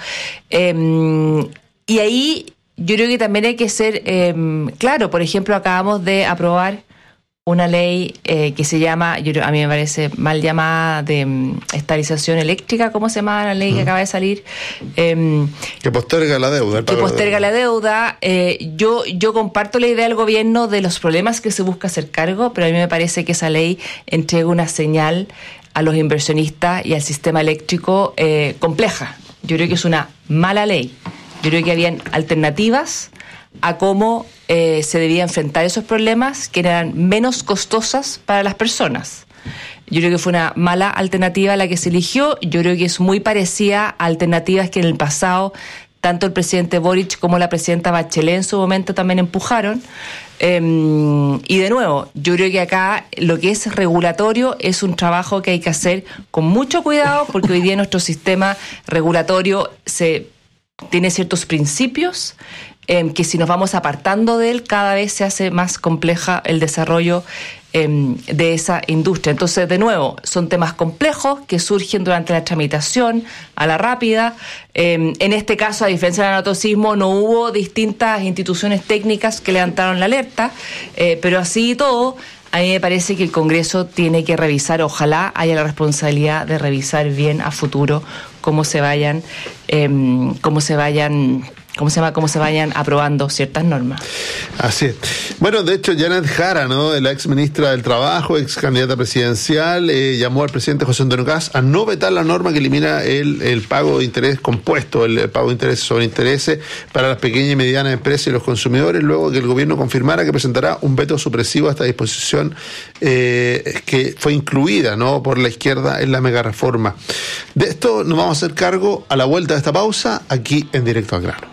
Eh, y ahí yo creo que también hay que ser eh, claro. Por ejemplo, acabamos de aprobar una ley eh, que se llama, yo, a mí me parece mal llamada, de um, estabilización eléctrica. ¿Cómo se llama la ley que acaba de salir? Eh, que posterga la deuda. Que posterga la deuda. Eh, yo, yo comparto la idea del gobierno de los problemas que se busca hacer cargo, pero a mí me parece que esa ley entrega una señal a los inversionistas y al sistema eléctrico eh, compleja. Yo creo que es una mala ley. Yo creo que habían alternativas a cómo eh, se debía enfrentar esos problemas que eran menos costosas para las personas. Yo creo que fue una mala alternativa la que se eligió. Yo creo que es muy parecida a alternativas que en el pasado tanto el presidente Boric como la presidenta Bachelet en su momento también empujaron. Eh, y de nuevo, yo creo que acá lo que es regulatorio es un trabajo que hay que hacer con mucho cuidado, porque hoy día nuestro sistema regulatorio se tiene ciertos principios eh, que si nos vamos apartando de él, cada vez se hace más compleja el desarrollo eh, de esa industria. Entonces, de nuevo, son temas complejos que surgen durante la tramitación a la rápida. Eh, en este caso, a diferencia del anatocismo, no hubo distintas instituciones técnicas que levantaron la alerta, eh, pero así y todo, a mí me parece que el Congreso tiene que revisar, ojalá haya la responsabilidad de revisar bien a futuro cómo se vayan, eh, cómo se vayan, ¿cómo se llama? Cómo se vayan aprobando ciertas normas. Así es. Bueno, de hecho, Janet Jara, ¿no? La ex ministra del Trabajo, ex candidata presidencial, eh, llamó al presidente José Antonio Kast a no vetar la norma que elimina el, el pago de interés compuesto, el, el pago de intereses sobre intereses para las pequeñas y medianas empresas y los consumidores, luego que el gobierno confirmara que presentará un veto supresivo a esta disposición eh, que fue incluida, ¿no?, por la izquierda en la mega reforma. De esto nos vamos a hacer cargo a la vuelta de esta pausa, aquí en Directo al Grano.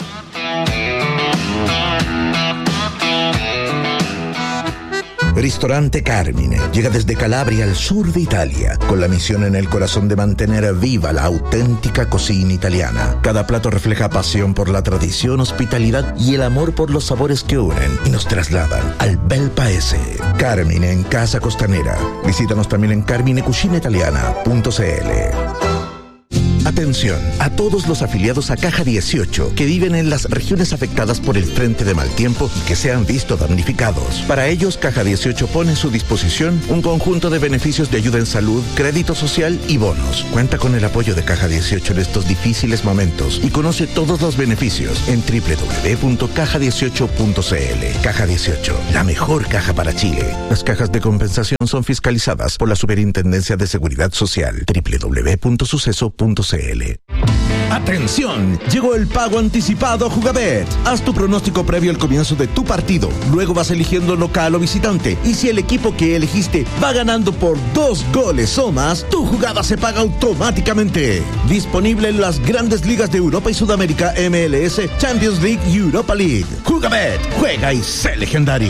Ristorante Carmine llega desde Calabria al sur de Italia, con la misión en el corazón de mantener viva la auténtica cocina italiana. Cada plato refleja pasión por la tradición, hospitalidad y el amor por los sabores que unen y nos trasladan al bel paese. Carmine en Casa Costanera. Visítanos también en carmine cucina italiana punto c l. Atención a todos los afiliados a Caja dieciocho que viven en las regiones afectadas por el frente de mal tiempo y que se han visto damnificados. Para ellos, Caja dieciocho pone a su disposición un conjunto de beneficios de ayuda en salud, crédito social y bonos. Cuenta con el apoyo de Caja dieciocho en estos difíciles momentos y conoce todos los beneficios en doble u doble u doble u punto caja dieciocho punto c l. Caja dieciocho, la mejor caja para Chile. Las cajas de compensación son fiscalizadas por la Superintendencia de Seguridad Social. doble u doble u doble u punto suceso punto c l. ¡Atención! Llegó el pago anticipado Jugabet. Haz tu pronóstico previo al comienzo de tu partido. Luego vas eligiendo local o visitante. Y si el equipo que elegiste va ganando por dos goles o más, tu jugada se paga automáticamente. Disponible en las grandes ligas de Europa y Sudamérica, M L S, Champions League y Europa League. Jugabet. Juega y sé legendario.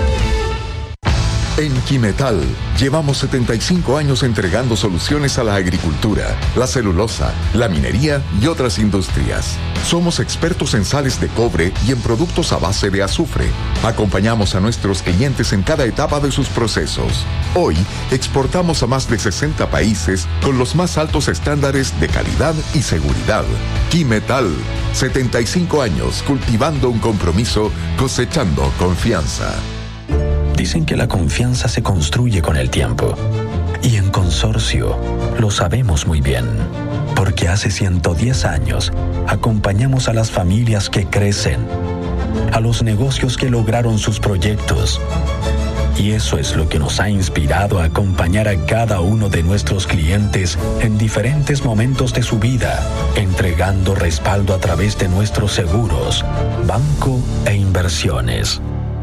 En Quimetal llevamos setenta y cinco años entregando soluciones a la agricultura, la celulosa, la minería y otras industrias. Somos expertos en sales de cobre y en productos a base de azufre. Acompañamos a nuestros clientes en cada etapa de sus procesos. Hoy exportamos a más de sesenta países con los más altos estándares de calidad y seguridad. Quimetal, setenta y cinco años cultivando un compromiso, cosechando confianza. Dicen que la confianza se construye con el tiempo. Y en Consorcio lo sabemos muy bien. Porque hace ciento diez años acompañamos a las familias que crecen, a los negocios que lograron sus proyectos. Y eso es lo que nos ha inspirado a acompañar a cada uno de nuestros clientes en diferentes momentos de su vida, entregando respaldo a través de nuestros seguros, banco e inversiones.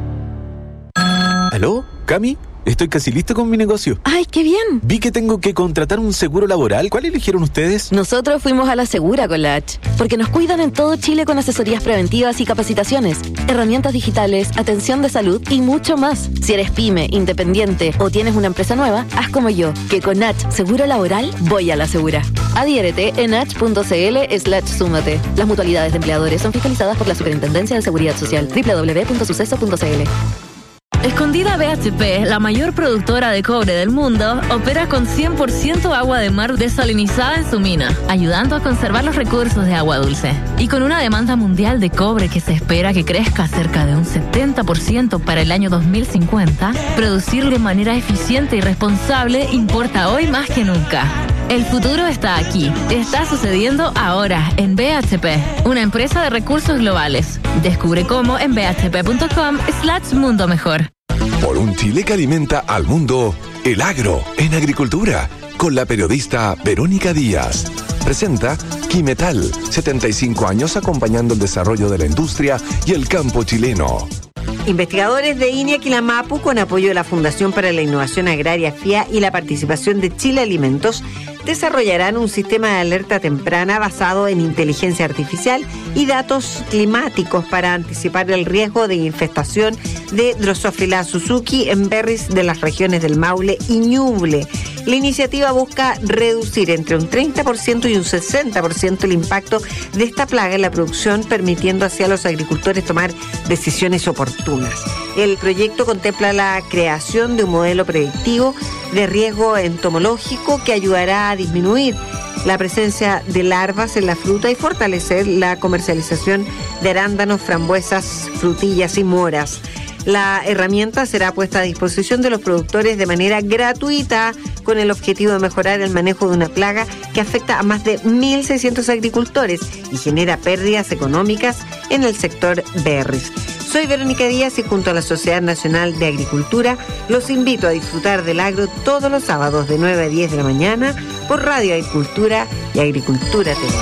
¿Aló? ¿Cami? Estoy casi listo con mi negocio. ¡Ay, qué bien! Vi que tengo que contratar un seguro laboral. ¿Cuál eligieron ustedes? Nosotros fuimos a la Segura con la H, porque nos cuidan en todo Chile con asesorías preventivas y capacitaciones, herramientas digitales, atención de salud y mucho más. Si eres pyme, independiente o tienes una empresa nueva, haz como yo, que con H Seguro Laboral voy a la Segura. Adhiérete en h punto c l slash súmate. Las mutualidades de empleadores son fiscalizadas por la Superintendencia de Seguridad Social. doble u doble u doble u punto suceso punto c l. Escondida B H P, la mayor productora de cobre del mundo, opera con cien por ciento agua de mar desalinizada en su mina, ayudando a conservar los recursos de agua dulce. Y con una demanda mundial de cobre que se espera que crezca cerca de un setenta por ciento para el año dos mil cincuenta, producir de manera eficiente y responsable importa hoy más que nunca. El futuro está aquí. Está sucediendo ahora en B H P, una empresa de recursos globales. Descubre cómo en b h p punto com slash mundo mejor. Por un Chile que alimenta al mundo, el agro en agricultura, con la periodista Verónica Díaz. Presenta Quimetal, setenta y cinco años acompañando el desarrollo de la industria y el campo chileno. Investigadores de INEA Quilamapu, con apoyo de la Fundación para la Innovación Agraria F I A y la participación de Chile Alimentos, desarrollarán un sistema de alerta temprana basado en inteligencia artificial y datos climáticos para anticipar el riesgo de infestación de Drosophila Suzuki en berries de las regiones del Maule y Ñuble. La iniciativa busca reducir entre un treinta por ciento y un sesenta por ciento el impacto de esta plaga en la producción, permitiendo así a los agricultores tomar decisiones oportunas. El proyecto contempla la creación de un modelo predictivo de riesgo entomológico que ayudará a disminuir la presencia de larvas en la fruta y fortalecer la comercialización de arándanos, frambuesas, frutillas y moras. La herramienta será puesta a disposición de los productores de manera gratuita con el objetivo de mejorar el manejo de una plaga que afecta a más de mil seiscientos agricultores y genera pérdidas económicas en el sector berries. Soy Verónica Díaz y junto a la Sociedad Nacional de Agricultura los invito a disfrutar del agro todos los sábados de nueve a diez de la mañana por Radio Agricultura y Agricultura T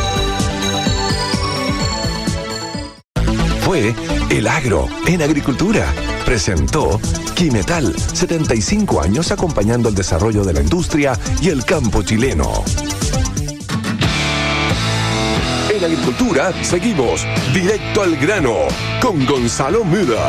V. Fue El Agro en Agricultura. Presentó Quimetal, setenta y cinco años acompañando el desarrollo de la industria y el campo chileno. En Agricultura seguimos directo al grano con Gonzalo Müller.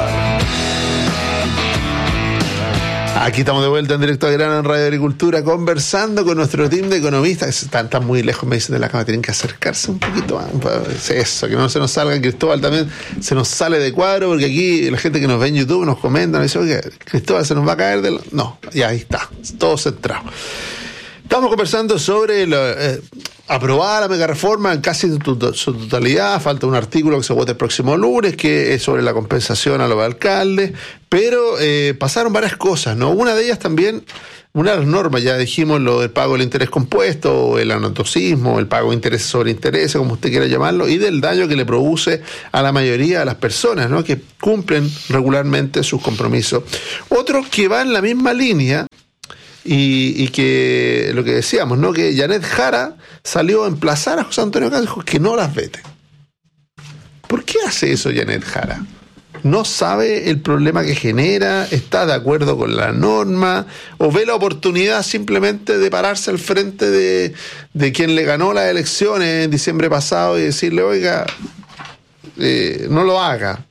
Aquí estamos de vuelta en Directo al Grano en Radio Agricultura, conversando con nuestro team de economistas. Están, están muy lejos, me dicen de la cama, tienen que acercarse un poquito más. Eso, que no se nos salga. Cristóbal también se nos sale de cuadro, porque aquí la gente que nos ve en YouTube nos comenta, nos dice, oye, Cristóbal se nos va a caer del... No, ya ahí está, todo centrado. Estamos conversando sobre la, eh, aprobar la mega reforma en casi su, su totalidad. Falta un artículo que se vote el próximo lunes, que es sobre la compensación a los alcaldes. Pero eh, pasaron varias cosas, ¿no? Una de ellas también, una de las normas, ya dijimos, lo del pago del interés compuesto, o el anatocismo, el pago de interés sobre interés, como usted quiera llamarlo, y del daño que le produce a la mayoría de las personas, ¿no? Que cumplen regularmente sus compromisos. Otro que va en la misma línea. Y, y que lo que decíamos, ¿no? Que Janet Jara salió a emplazar a José Antonio Caz y dijo que no las vete. ¿Por qué hace eso Janet Jara? ¿No sabe el problema que genera? ¿Está de acuerdo con la norma? ¿O ve la oportunidad simplemente de pararse al frente de, de quien le ganó las elecciones en diciembre pasado y decirle, oiga, eh, no lo haga?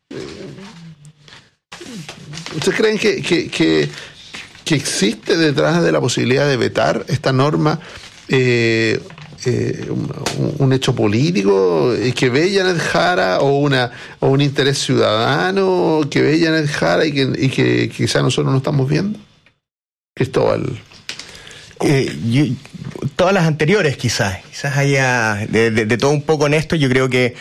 ¿Ustedes creen que... que, que que existe detrás de la posibilidad de vetar esta norma eh, eh, un, un hecho político eh, que ve Janet Jara o una o un interés ciudadano que ve Janet Jara y que, y que quizás nosotros no estamos viendo? Cristóbal. Eh, yo, todas las anteriores quizás, quizás haya de, de, de todo un poco en esto. Yo creo que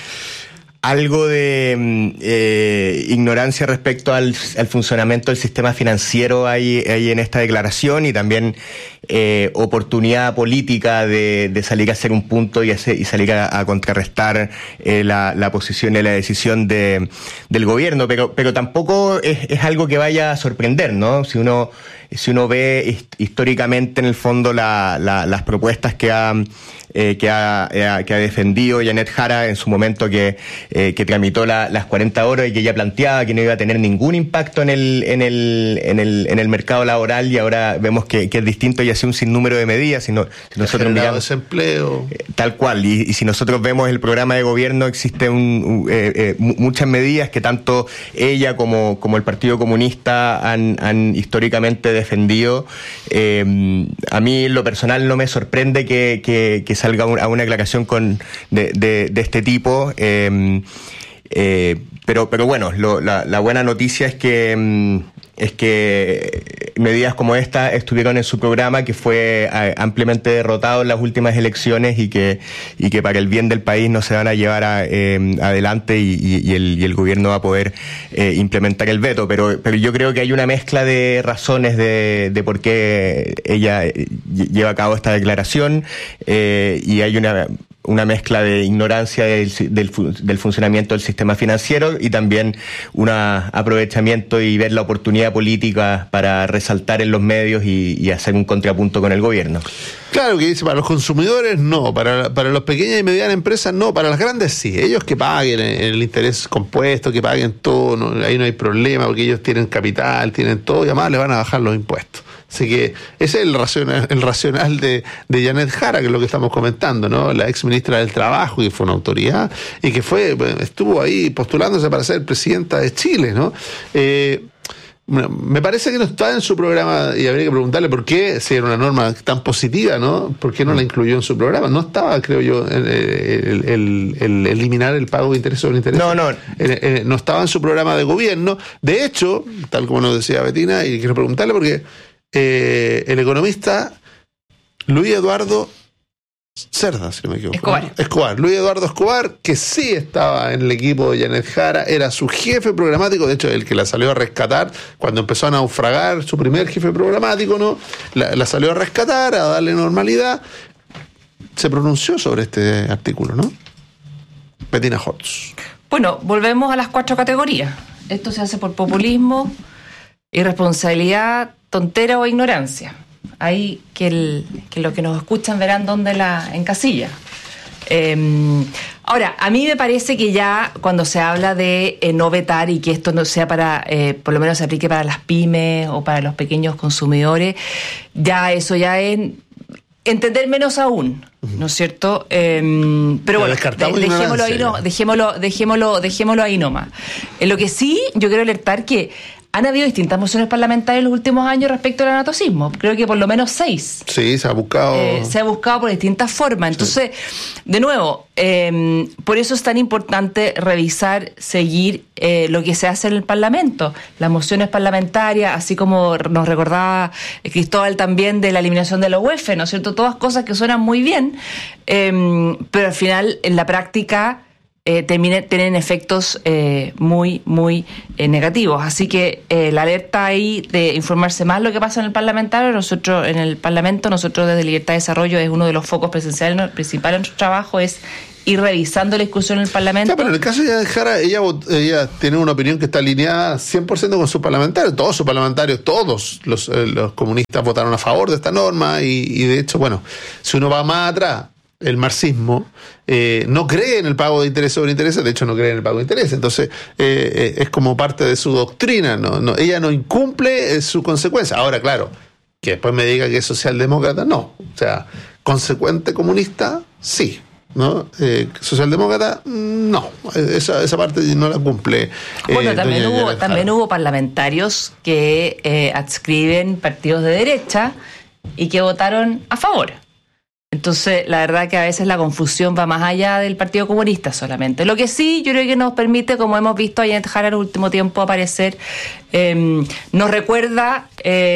algo de eh, ignorancia respecto al, al funcionamiento del sistema financiero hay, hay en esta declaración, y también eh, oportunidad política de, de salir a hacer un punto y, hacer, y salir a, a contrarrestar eh, la, la posición y la decisión de, del gobierno, pero, pero tampoco es, es algo que vaya a sorprender, ¿no? Si uno, si uno ve históricamente en el fondo la, la, las propuestas que ha Eh, que, ha, eh, que ha defendido Janet Jara en su momento, que, eh, que tramitó la, las cuarenta horas y que ella planteaba que no iba a tener ningún impacto en el, en el, en el, en el mercado laboral, y ahora vemos que, que es distinto y hace un sinnúmero de medidas. Si, no, si nosotros miramos desempleo, eh, tal cual, y, y si nosotros vemos el programa de gobierno, existe un, un, eh, eh, muchas medidas que tanto ella como, como el Partido Comunista han, han históricamente defendido. Eh, a mí en lo personal no me sorprende que, que, que salga a una aclaración con de, de, de este tipo, eh, eh, pero pero bueno, lo, la, la buena noticia es que es que medidas como esta estuvieron en su programa, que fue ampliamente derrotado en las últimas elecciones, y que y que para el bien del país no se van a llevar a, eh, adelante, y, y, el, y el gobierno va a poder eh, implementar el veto. Pero pero yo creo que hay una mezcla de razones de, de por qué ella lleva a cabo esta declaración, eh, y hay una una mezcla de ignorancia del, del, del funcionamiento del sistema financiero, y también un aprovechamiento y ver la oportunidad política para resaltar en los medios y, y hacer un contrapunto con el gobierno. Claro que dice, para los consumidores no, para, para las pequeñas y medianas empresas no, para las grandes sí, ellos que paguen el interés compuesto, que paguen todo, no, ahí no hay problema, porque ellos tienen capital, tienen todo, y además les van a bajar los impuestos. Así que ese es el racional, el racional de, de Janet Jara, que es lo que estamos comentando, ¿no? La ex ministra del Trabajo, que fue una autoridad y que fue estuvo ahí postulándose para ser presidenta de Chile, ¿no? Eh, Bueno, me parece que no está en su programa, y habría que preguntarle por qué, si era una norma tan positiva, ¿no? ¿Por qué no la incluyó en su programa? No estaba, creo yo, el, el, el, el eliminar el pago de interés sobre interés. No, no. Eh, no estaba en su programa de gobierno. De hecho, tal como nos decía Betina, y quiero preguntarle porque eh, el economista Luis Eduardo Cerda, si no me equivoco. Escobar. ¿no? Escobar. Luis Eduardo Escobar, que sí estaba en el equipo de Janet Jara, era su jefe programático, de hecho, el que la salió a rescatar cuando empezó a naufragar su primer jefe programático, ¿no? La, la salió a rescatar, a darle normalidad. Se pronunció sobre este artículo, ¿no? Bettina Hotz. Bueno, volvemos a las cuatro categorías. Esto se hace por populismo, irresponsabilidad, tontera o ignorancia. Ahí que, el, que los que nos escuchan verán dónde la encasilla. Eh, ahora, a mí me parece que ya cuando se habla de eh, no vetar y que esto no sea para, eh, por lo menos se aplique para las pymes o para los pequeños consumidores, ya eso ya es entender menos aún, ¿no es cierto? Eh, pero bueno, de, dejémoslo ahí, no, dejémoslo, dejémoslo, dejémoslo ahí nomás. En lo que sí, yo quiero alertar que han habido distintas mociones parlamentarias en los últimos años respecto al anatocismo. Creo que por lo menos seis. Sí, se ha buscado. Eh, se ha buscado por distintas formas. Entonces, sí. de nuevo, eh, por eso es tan importante revisar, seguir eh, lo que se hace en el Parlamento. Las mociones parlamentarias, así como nos recordaba Cristóbal también de la eliminación de la U E F, ¿no es cierto? Todas cosas que suenan muy bien, eh, pero al final, en la práctica, Eh, termine, tienen efectos eh, muy, muy eh, negativos. Así que eh, la alerta ahí de informarse más lo que pasa en el parlamentario, nosotros en el Parlamento, nosotros desde Libertad de Desarrollo es uno de los focos presenciales, principales de nuestro trabajo es ir revisando la discusión en el Parlamento. Ya, pero en el caso de Janet Jara, ella, ella tiene una opinión que está alineada cien por ciento con sus parlamentarios. Todos sus parlamentarios, todos los, eh, los comunistas votaron a favor de esta norma y, y de hecho, bueno, si uno va más atrás, el marxismo eh, no cree en el pago de intereses sobre intereses, de hecho no cree en el pago de intereses, entonces eh, eh, es como parte de su doctrina, no, no, ella no incumple eh, su consecuencia. Ahora, claro, que después me diga que es socialdemócrata, no, o sea, consecuente comunista, sí, ¿no? Eh, socialdemócrata, no, esa, esa parte no la cumple. Eh, bueno, también hubo, también hubo parlamentarios que eh, adscriben partidos de derecha y que votaron a favor. Entonces, la verdad que a veces la confusión va más allá del Partido Comunista solamente. Lo que sí, yo creo que nos permite, como hemos visto a Janet Jara en el último tiempo aparecer, eh, nos recuerda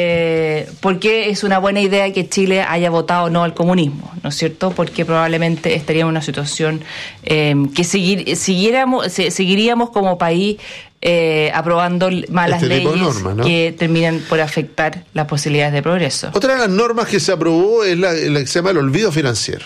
eh, por qué es una buena idea que Chile haya votado no al comunismo, ¿no es cierto? Porque probablemente estaríamos en una situación eh, que seguir, siguiéramos, se, seguiríamos como país Eh, aprobando malas este leyes normas, ¿no? que terminan por afectar las posibilidades de progreso. Otra de las normas que se aprobó es la, la que se llama el olvido financiero.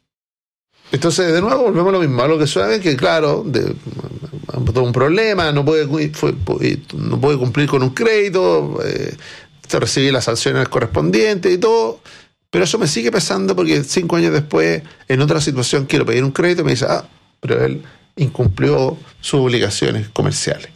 Entonces, de nuevo, volvemos a lo mismo. Algo que suena que, claro, de, todo un problema, no puede, fue, no puede cumplir con un crédito, eh, recibir las sanciones correspondientes y todo, pero eso me sigue pesando porque cinco años después, en otra situación, quiero pedir un crédito y me dice, ah, pero él incumplió sus obligaciones comerciales.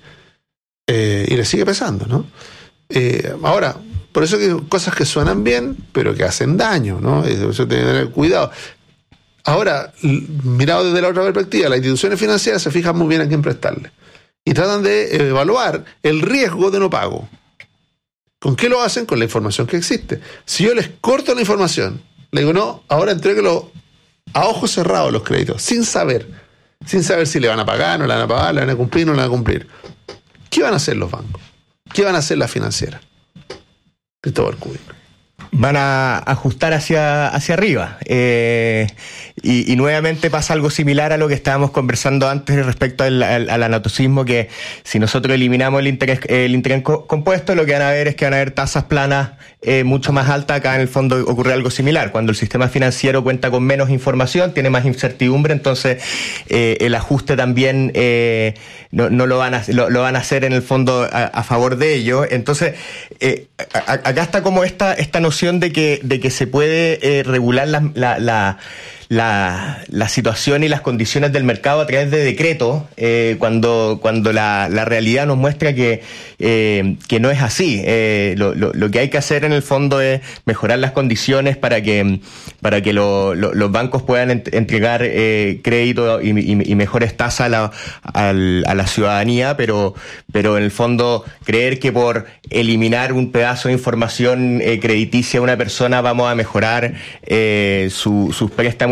Eh, y le sigue pesando, ¿no? Eh, ahora, por eso que cosas que suenan bien, pero que hacen daño, ¿no? Eso hay que tener cuidado. Ahora, mirado desde la otra perspectiva, las instituciones financieras se fijan muy bien a quién prestarle y tratan de evaluar el riesgo de no pago. ¿Con qué lo hacen? Con la información que existe. Si yo les corto la información, le digo, no, ahora entréguelo a ojos cerrados los créditos, sin saber, sin saber si le van a pagar, no le van a pagar, le van a cumplir, no le van a cumplir. ¿Qué van a hacer los bancos? ¿Qué van a hacer las financieras? Cristóbal Cuy. Van a ajustar hacia, hacia arriba. Eh, y, y nuevamente pasa algo similar a lo que estábamos conversando antes respecto al, al, al anatocismo, que si nosotros eliminamos el interés, el interés compuesto, lo que van a ver es que van a haber tasas planas eh, mucho más altas. Acá en el fondo ocurre algo similar. Cuando el sistema financiero cuenta con menos información, tiene más incertidumbre, entonces eh, el ajuste también eh, no, no lo van a lo, lo van a hacer en el fondo a, a favor de ello. Entonces, eh, a, a, acá está como esta, esta noción de que, de que se puede eh, regular la, la, la, la, la situación y las condiciones del mercado a través de decreto, eh, cuando, cuando la, la realidad nos muestra que, eh, que no es así. Eh, lo, lo, lo que hay que hacer en el fondo es mejorar las condiciones para que, para que lo, lo, los bancos puedan ent- entregar eh, crédito y, y, y mejores tasas a la, a, a la ciudadanía, pero, pero en el fondo creer que por eliminar un pedazo de información eh, crediticia a una persona vamos a mejorar eh, su, sus préstamos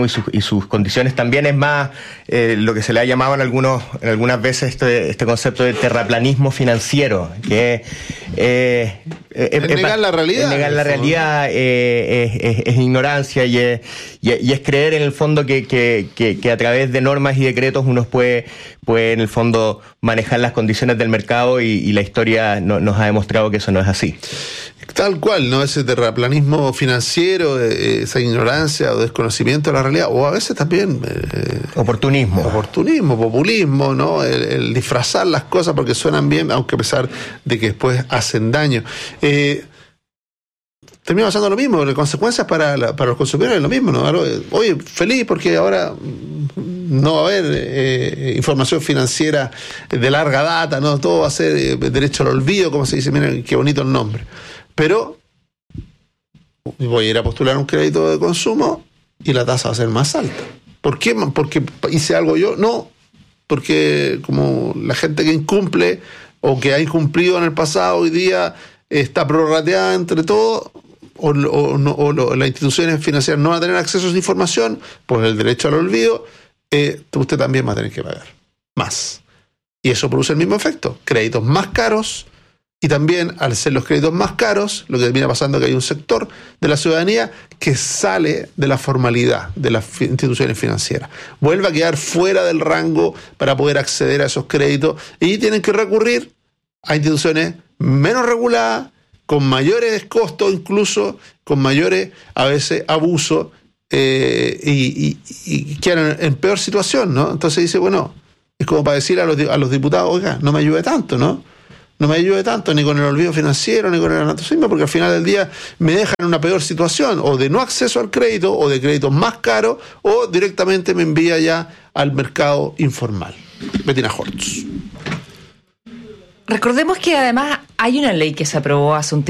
y, su, y sus condiciones también es más eh, lo que se le ha llamado en algunos en algunas veces este, este concepto de terraplanismo financiero, que eh, eh, es negar es, la realidad. Es negar la realidad, eh, es, es, es ignorancia y es, y, y es creer en el fondo que, que, que, que a través de normas y decretos uno puede, puede en el fondo manejar las condiciones del mercado y, y la historia no, nos ha demostrado que eso no es así. Tal cual, ¿no? Ese terraplanismo financiero, eh, esa ignorancia o desconocimiento de la realidad, o a veces también... Eh, oportunismo. Oportunismo, populismo, ¿no? El, el disfrazar las cosas porque suenan bien, aunque a pesar de que después hacen daño. Eh, termina pasando lo mismo, las consecuencias para, la, para los consumidores es lo mismo, ¿no? Oye, feliz porque ahora no va a haber eh, información financiera de larga data, ¿no? Todo va a ser eh, derecho al olvido, como se dice, miren qué bonito el nombre. Pero voy a ir a postular un crédito de consumo y la tasa va a ser más alta. ¿Por qué? ¿Porque hice algo yo? No, porque como la gente que incumple o que ha incumplido en el pasado hoy día está prorrateada entre todos, o, o, no, o lo, las instituciones financieras no van a tener acceso a esa información, pues el derecho al olvido, eh, usted también va a tener que pagar más. Y eso produce el mismo efecto, créditos más caros. Y también, al ser los créditos más caros, lo que termina pasando es que hay un sector de la ciudadanía que sale de la formalidad de las instituciones financieras. Vuelve a quedar fuera del rango para poder acceder a esos créditos y tienen que recurrir a instituciones menos reguladas, con mayores costos incluso, con mayores, a veces, abusos, eh, y, y, y quedan en, en peor situación, ¿no? Entonces dice, bueno, es como para decir a los, a los diputados, oiga, no me ayude tanto, ¿no? No me ayude tanto ni con el olvido financiero ni con el anatocismo, porque al final del día me dejan en una peor situación, o de no acceso al crédito, o de créditos más caros, o directamente me envía ya al mercado informal. Bettina Hortz. Recordemos que además hay una ley que se aprobó hace un tiempo